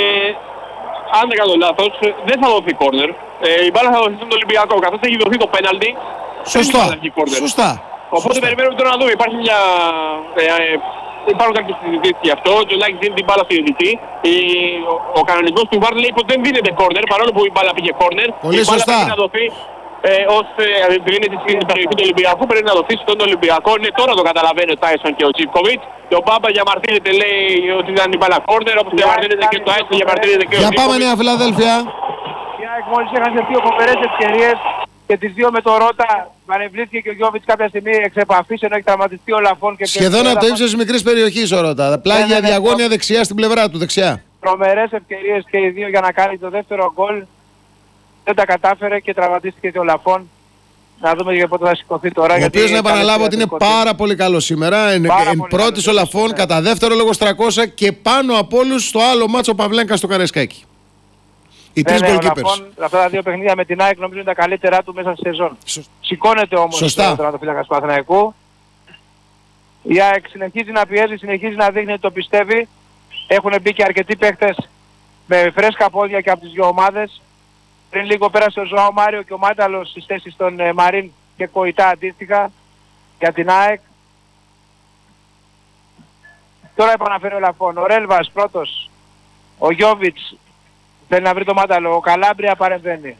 αν δεν κάνω λάθος δεν θα δοθεί κόρνερ. Ε, η μπάλα θα δοθεί στον Ολυμπιακό καθώς έχει δοθεί το πέναλτι. Σωστά, σωστά. Οπότε Σωστά. περιμένουμε τώρα να δούμε. Υπάρχει μια... Ε, ε, υπάρχουν κάποιες συζητήσεις γι' αυτό. Ο Τζολάκης δίνει την μπάλα στο διαιτητή. Ο, ο κανονισμός του βαρ λέει πως δεν δίνεται κόρνερ παρόλο που η μπάλα πήγε κόρνερ. Πολύ η μπάλα σωστά. πρέπει να δοθεί ε, ως ε, δίνεται στην περιοχή του Ολυμπιακού. Πρέπει να δοθεί στον Ολυμπιακό. Ναι, τώρα το καταλαβαίνει ο Τάισον και ο Τζίβκοβιτς. Και ο Μπάμπα διαμαρτύρεται, λέει ότι ήταν η μπάλα κόρνερ. Όπως διαμαρτύρεται και ο Τάισον, διαμαρτύρεται και ο Για πάμε Τζίβκοβιτς. Νέα Φιλαδέλφια. Η ΑΕΚ μόλις έχασε δύο φοβερές ευκαιρίες και τις δύο με το Ρότα. Παρεμβλήθηκε και ο Γιώβιτς κάποια στιγμή εξ επαφής ενώ έχει τραυματιστεί ο Λαφών. Και Σχεδόν από το ύψος της μικρής περιοχής ο Ρώτα. Πλάγια Ναι, ναι, ναι, διαγώνια το- δεξιά στην πλευρά του, δεξιά. Τρομερές ευκαιρίες και οι δύο για να κάνει το δεύτερο γκολ. Δεν τα κατάφερε και τραυματίστηκε και ο Λαφών. Να δούμε για πότε θα σηκωθεί τώρα. Ο γιατί οποίος να έκανε επαναλάβω ότι είναι θεατρικό πάρα πολύ καλό σήμερα. Εν, Πάρα εν πολύ πρώτης ο καλός, Λαφών, ναι. κατά δεύτερο λόγος τριακόσια και πάνω από όλους στο άλλο μάτσο Παυλένκα στο Καρεσκάκι. Οι τρεις Ναι, ναι, ο goalkeepers. Λαφών, αυτά τα δύο παιχνίδια με την ΑΕΚ νομίζω είναι τα καλύτερά του μέσα στη σεζόν. Σω- Σηκώνεται όμως Σωστά. ο τερματοφύλακας του Παναθηναϊκού. Η ΑΕΚ συνεχίζει να πιέζει, συνεχίζει να δείχνει ότι το πιστεύει. Έχουν μπει και αρκετοί παίχτες με φρέσκα πόδια και από τις δύο ομάδες. Πριν λίγο πέρασε ο Ζωάο Μάριο και ο Μάνταλος στις θέσεις των ε, Μαρίν και Κοϊτά αντίστοιχα για την ΑΕΚ. Τώρα επαναφέρει ο Λαφών. Ο Ρέλβας πρώτος. Ο Γιώβιτς θέλει να βρει το Μάνταλο. Ο Καλάμπρια παρεμβαίνει.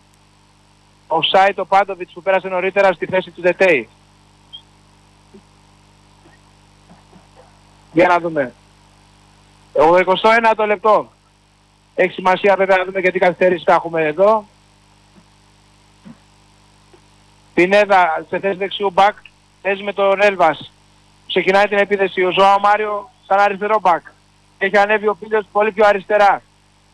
Ο Σάιτ ο Πάντοβιτς που πέρασε νωρίτερα στη θέση του Δετέη. Για να δούμε. Το εικοστό ένατο λεπτό. Έχει σημασία βέβαια να δούμε και τι καθυστερήσεις θα έχουμε εδώ. Πινέδα σε θέση δεξιού μπακ. Παίζει με τον Έλβας. Ξεκινάει την επίθεση ο Ζωάο Μάριο σαν αριστερό μπακ. Έχει ανέβει ο Πίλιος πολύ πιο αριστερά.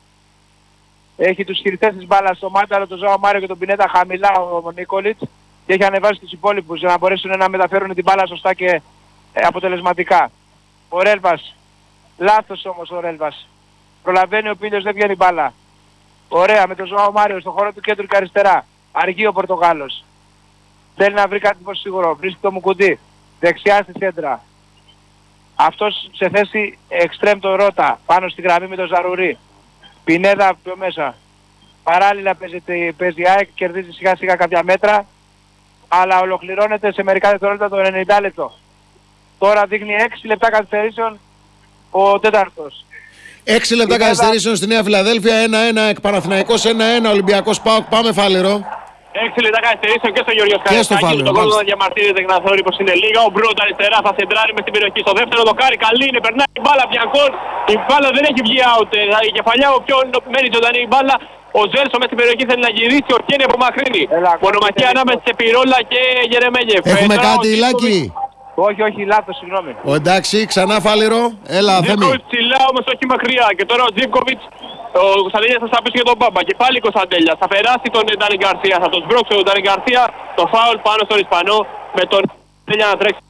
Έχει τους χειριστές της μπάλας στο Μάνταλο, τον Ζωάο Μάριο και τον Πινέδα χαμηλά ο Νίκολιτς. Και έχει ανεβάσει τους υπόλοιπους για να μπορέσουν να μεταφέρουν την μπάλα σωστά και ε, αποτελεσματικά. Ο Ρέλβας. Λάθος όμως ο Ρέλβας. Προλαβαίνει ο Πίλιος, δεν βγαίνει μπάλα. Ωραία με τον Ζωάο Μάριο στο χώρο του κέντρου και αριστερά. Αργεί ο Πορτογάλος. Θέλει να βρει κάτι πως σίγουρο. Βρίσκει το Μουκουντή. Δεξιά στη σέντρα. Αυτός σε θέση εξτρέμ το Ρώτα. Πάνω στη γραμμή με τον Ζαρουρί. Πινέδα πιο μέσα. Παράλληλα παίζει, παίζει ΑΕΚ, κερδίζει σιγά σιγά κάποια μέτρα. Αλλά ολοκληρώνεται σε μερικά δευτερόλεπτα το ενενήντα λεπτό. Τώρα δείχνει έξι λεπτά καθυστερήσεων ο τέταρτος. έξι λεπτά Πινέδα... καθυστερήσεων στη Νέα Φιλαδέλφια. ένα ένα εκ Παναθηναϊκός, ένα ένα Ολυμπιακός ΠΑΟΚ. Πάμε Φάληρο. έξι λεπτά καθυστερήσεων και στο Γιώργος Καριστάκη. Το κόλπο να διαμαρτύρεται και να θεωρεί πως είναι λίγα. Ο Μπρούτ αριστερά θα σεντράρει μες στην περιοχή. Στο δεύτερο δοκάρι καλή είναι. Περνάει η μπάλα Μπιανκόν. Η μπάλα δεν έχει βγει out. Η κεφαλιά ο ποιον μένει ζωντανή η μπάλα. Ο Ζέλσο μες στην περιοχή θέλει να γυρίσει. Ο Κένι απομακρύνει. Μονομαχία ανάμεσα σε Πυρόλα και Γερεμέγεφ. Έχουμε κάτι Λάκη. Όχι, όχι, λάθος, συγγνώμη. Ο εντάξει, ξανά Φάληρο. Έλα, Θέμη. Ζίβκοβιτς ψηλά όμως όχι μακριά. Και τώρα ο Ζίβκοβιτς, ο Κωνσταντέλιας θα σταπίσει για τον Μπάμπα. Και πάλι Κωνσταντέλιας. Θα περάσει τον Ντάνι Γκαρσία. Θα τον σμπρώξει τον Ντάνι Γκαρσία. Το φάουλ πάνω στον Ισπανό με τον Κωνσταντέλια να τρέξει.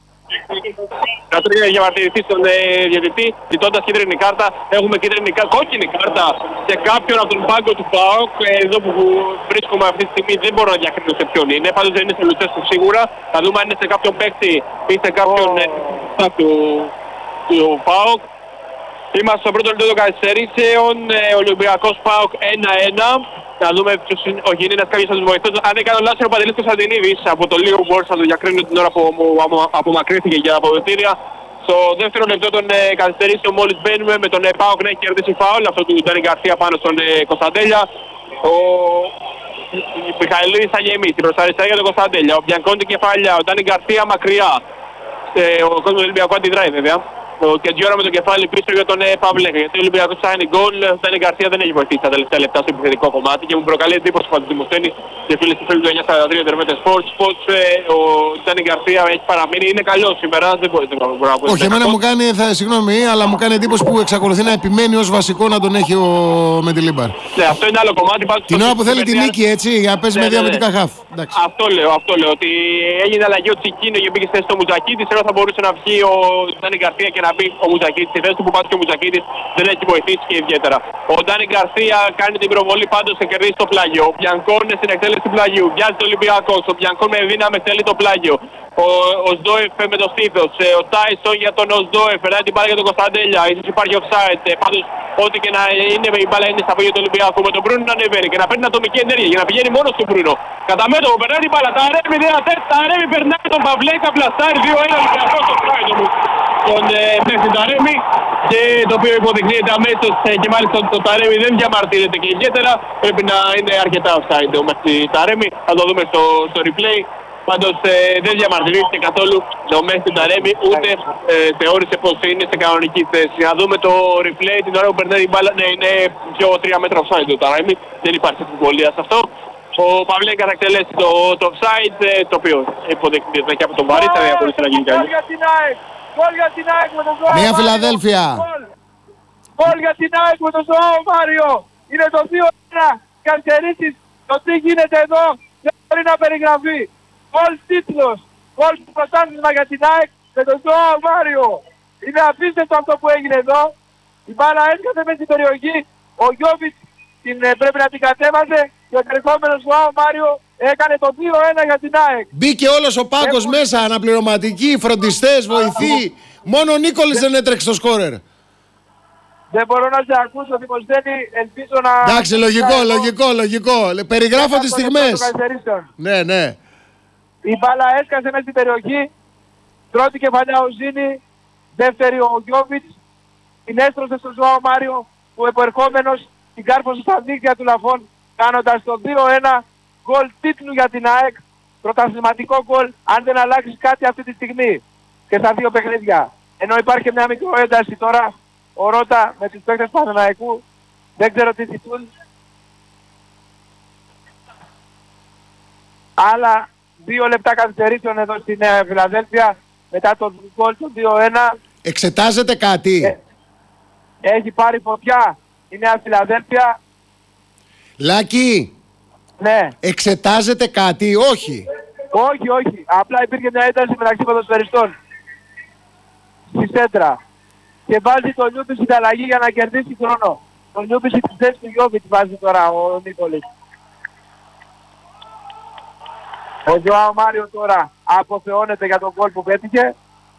Να τρέξει για διαμαρτυρηθεί στον ε, διαιτητή. Ζητώντας κίτρινη κάρτα. Έχουμε κίτρινη κάρτα, κόκκινη κάρτα σε κάποιον από τον πάγκο του ΠΑΟΚ. Εδώ που βρίσκομαι αυτή τη στιγμή δεν μπορώ να διακρίνω σε ποιον είναι. Πάντως δεν είναι σε Λουτσέσκου σίγουρα. Θα δούμε αν είναι σε κάποιον παίκτη ή σε κάποιον oh. ε, του, του ΠΑΟΚ. Είμαστε στο πρώτο λεπτό των καθυστερήσεων. Ε, Ολυμπιακός ΠΑΟΚ ένα ένα. Να δούμε ποιος είναι, όχι είναι ένας κάποιος από τους βοηθούς. Αν δεν κάνω λάθος, ο Παντελής Κωνσταντινίδης από το λίγο που μπορούσα να το διακρίνω την ώρα που απομακρύνθηκε για τα αποδοτήρια. Στο δεύτερο λεπτό των ε, καθυστερήσεων μόλις μπαίνουμε με τον ε, ΠΑΟΚ να έχει κερδίσει φάουλ, αυτό του Ντάνι Γκαρσία πάνω στον ε, Κωνσταντέλια. Ο Μιχαηλίδης θα γεμίσει προς τα αριστερά για τον Κωνσταντέλια. Ο Μπιανκόντι κεφαλιά, ο Ντάνι Γκαρσία μακριά. Ε, ο κόσμος του Ολυμπιακού αντιδράει βέβαια. Ο Κεντζιόρα με το κεφάλι πίσω για τον ε, Παυλέκα. Γιατί ο Ολυμπιακός ψάχνει γκολ. Ο Ντάνι Γκαρσία δεν έχει βοηθήσει τα τελευταία λεπτά στο επιθετικό κομμάτι και μου προκαλεί εντύπωση που του Δημοσθένη και φίλοι του φίλου του εννιά σαράντα τρία Τερμέτες Sports. Πως ε, ο Ντάνι Γκαρσία έχει παραμείνει. Είναι καλός σήμερα. Δεν μπορεί να πω. Όχι, εμένα μου κάνει, θα, συγγνώμη, αλλά μου κάνει εντύπωση που εξακολουθεί να επιμένει ως βασικό να τον έχει ο Μεντιλίμπαρ. Ναι, αυτό είναι άλλο κομμάτι. Την ώρα που θέλει την νίκη, έτσι, για να παίζει με διαμετρικά χαφ. Αυτό λέω, αυτό λέω. Ότι έγινε αλλαγή ο Τσικίνο και μπήκε στη θέση του Μουζακίτης. Ενώ θα μπορούσε να βγει ο Ντάνι Γκαρσία και να μπει ο Μουζακίτης. Στη θέση του που πάει και ο Μουζακίτης δεν έχει βοηθήσει και ιδιαίτερα. Ο Ντάνι Γκαρσία κάνει την προβολή πάντως και κερδίσει το πλάγιο. Ο Μπιανκόν είναι στην εκτέλεση του πλαγιού. Βιάζει το Ολυμπιακό. Ο Μπιανκόν με δύναμη θέλει το πλάγιο. Ο, ο Σδόεφ με το στήθος. Ο Τάισον για τον Σδόεφ. Περνάει την μπάλα για τον Κωνσταντέλια. Ίσως υπάρχει offside. Πάντως ό,τι και να είναι η μπάλα είναι στα πόδια του Ολυμπιακού. Με τον Μπρούνο να ανεβαίνει και να παίρνει ατομική ενέργεια για να πηγαίνει μόνο στον Μπρούνο. Κατά μέτωπο περνάει την μπάλα. Τα Αρέμι δεν ατέτει. Τα Αρέμι περνάει τον Παυλέκα. Πλαστάρει δύο ένα Ολυμπιακό στο φράιτο μου. Τον παίρνει τα Αρέμι και το οποίο υποδεικνύεται αμέσως και μάλιστα το Ταρέμι δεν διαμαρτύρεται και ιδιαίτερα. Πρέπει να είναι αρκετά offside μέχρι Ταρέμι. Θα το δούμε στο, στο replay. Πάντως ε, δεν διαμαρτυρήθηκε καθόλου ο Μέση Ταρέμι, ούτε ε, θεώρησε πως είναι σε κανονική θέση. Να δούμε το replay την ώρα που περνάει η μπάλα. Ναι, είναι πιο τρία μέτρα offside το Ταρέμι. Δεν υπάρχει αμφιβολία σε αυτό. Ο Παυλέκα θα εκτελέσει το, το offside, ε, το οποίο υποδεικνύεται και από τον Βαρίστα. Δεν μπορούσε να γίνει κάτι. Γκολ για την ΑΕΚ με τον Ζωάο Νέα Φιλαδέλφια. Γκολ για την ΑΕΚ με τον Ζωάο Μάριο. Είναι το δύο ένα. Καθυστερήσεις. Το τι γίνεται εδώ δεν μπορεί να περιγραφεί. Γκολ τίτλος. Γκολ του πρωτάθλημα για την ΑΕΚ με τον Ζωάο Μάριο. Είναι απίστευτο αυτό που έγινε εδώ. Η μπάλα έσκασε μέσα στην περιοχή. Ο Γιώβιτς την, πρέπει να την κατέβασε. Και ο τερχόμενος Ζωάο Μάριο έκανε το δύο ένα για την ΑΕΚ. Μπήκε όλος ο πάγκος Έχουν... μέσα, αναπληρωματικοί, φροντιστές, βοηθοί. Μόνο ο Νίκολης δεν έτρεξε στο σκόρερ. Δεν μπορώ να σε ακούσω, Δημοσθένη, ελπίζω να... Εντάξει, λογικό, λογικό, λογικό. Περιγράφω τις στιγμές. Ναι, ναι. Η μπάλα έσκασε μέσα στην περιοχή. Πρώτη κεφαλιά ο Ζήνη, δεύτερη ο Γιώβιτς. Την έστρωσε στον Ζωάο Μάριο, που επερχόμενος την κάρφωσε στα δίκτυα του Λαφών, κάνοντας το δύο ένα. Γκολ τίτλου για την ΑΕΚ, πρωταθληματικό γκολ αν δεν αλλάξει κάτι αυτή τη στιγμή και στα δύο παιχνίδια. ενώ υπάρχει και μια μικροένταση τώρα, ο Ρώτα με τους παίκτες Παναθηναϊκού, δεν ξέρω τι ζητούν. Άλλα δύο λεπτά καθυστερήσεων εδώ στη Νέα Φιλαδέλφια, μετά το γκολ το δύο ένα. Εξετάζεται κάτι. Ε, έχει πάρει φωτιά η Νέα Φιλαδέλφια. Λάκη, Ναι. εξετάζεται κάτι, όχι. Όχι, όχι. Απλά υπήρχε μια ένταση μεταξύ ποδοσφαιριστών στη σέντρα. Και βάζει το Νιούμπι στην αλλαγή για να κερδίσει χρόνο. Το Νιούμπι στη θέση του Γιώβιτ βάζει τώρα ο Νίκολης. Ο Ζωάο Μάριο τώρα αποθεώνεται για τον γκολ που πέτυχε.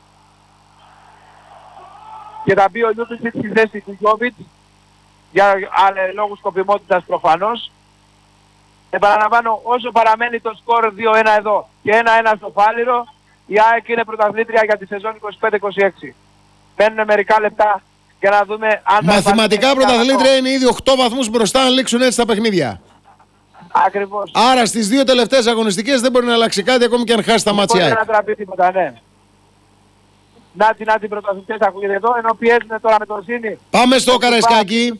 Και θα μπει ο Νιούμπι στη θέση του Γιώβιτ για λόγους σκοπιμότητας προφανώς. Επαναλαμβάνω, όσο παραμένει το σκορ δύο ένα εδώ και ένα ένα στο Φάληρο, η ΑΕΚ είναι πρωταθλήτρια για τη σεζόν είκοσι πέντε είκοσι έξι. Μένουν μερικά λεπτά για να δούμε αν... Μαθηματικά πρωταθλήτρια είναι ήδη οκτώ βαθμούς μπροστά αν λήξουν έτσι τα παιχνίδια. Ακριβώς. Άρα στις δύο τελευταίες αγωνιστικές δεν μπορεί να αλλάξει κάτι ακόμη και αν χάσει τα μάτια. Δεν μπορεί να τραπεί τίποτα, ναι. Να την να την πρωταθλητές ακούγεται εδώ, ενώ πιέζουν τώρα με τον Σίνη. Πάμε στο Καραϊσκάκι.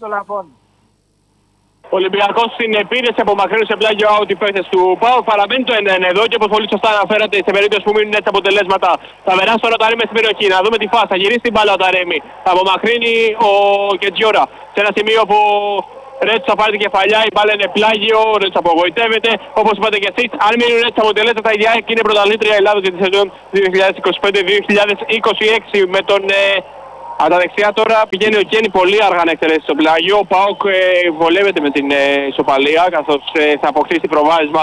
Ο Ολυμπιακός στην επίδεση απομακρύνει σε πλάγιο out οι παίκτες του ΠΑΟΚ. Παραμένει το ένα ένα εδώ και όπως πολύ σωστά αναφέρατε, σε περίπτωση που μείνουν έτσι αποτελέσματα, θα περάσει τώρα ο Ταρέμι στην περιοχή. Να δούμε τη φάση. Θα γυρίσει την μπάλα ο Ταρέμι. Θα απομακρύνει ο Κετζιόρα. Σε ένα σημείο που ο Ρέτσος θα πάρει την κεφαλιά, η μπάλα είναι πλάγιο, ο Ρέτσος απογοητεύεται. Όπως είπατε και εσείς, αν μείνουν έτσι αποτελέσματα, η ΑΕΚ είναι πρωταθλήτρια Ελλάδος για τη σεζόν δύο χιλιάδες είκοσι πέντε δύο χιλιάδες είκοσι έξι με τον. Ε, Από τα δεξιά τώρα πηγαίνει ο Κένι πολύ αργά να εκτελέσει το πλάγιο. Ο ΠΑΟΚ ε, βολεύεται με την ε, ισοπαλία καθώς ε, θα αποκτήσει προβάδισμα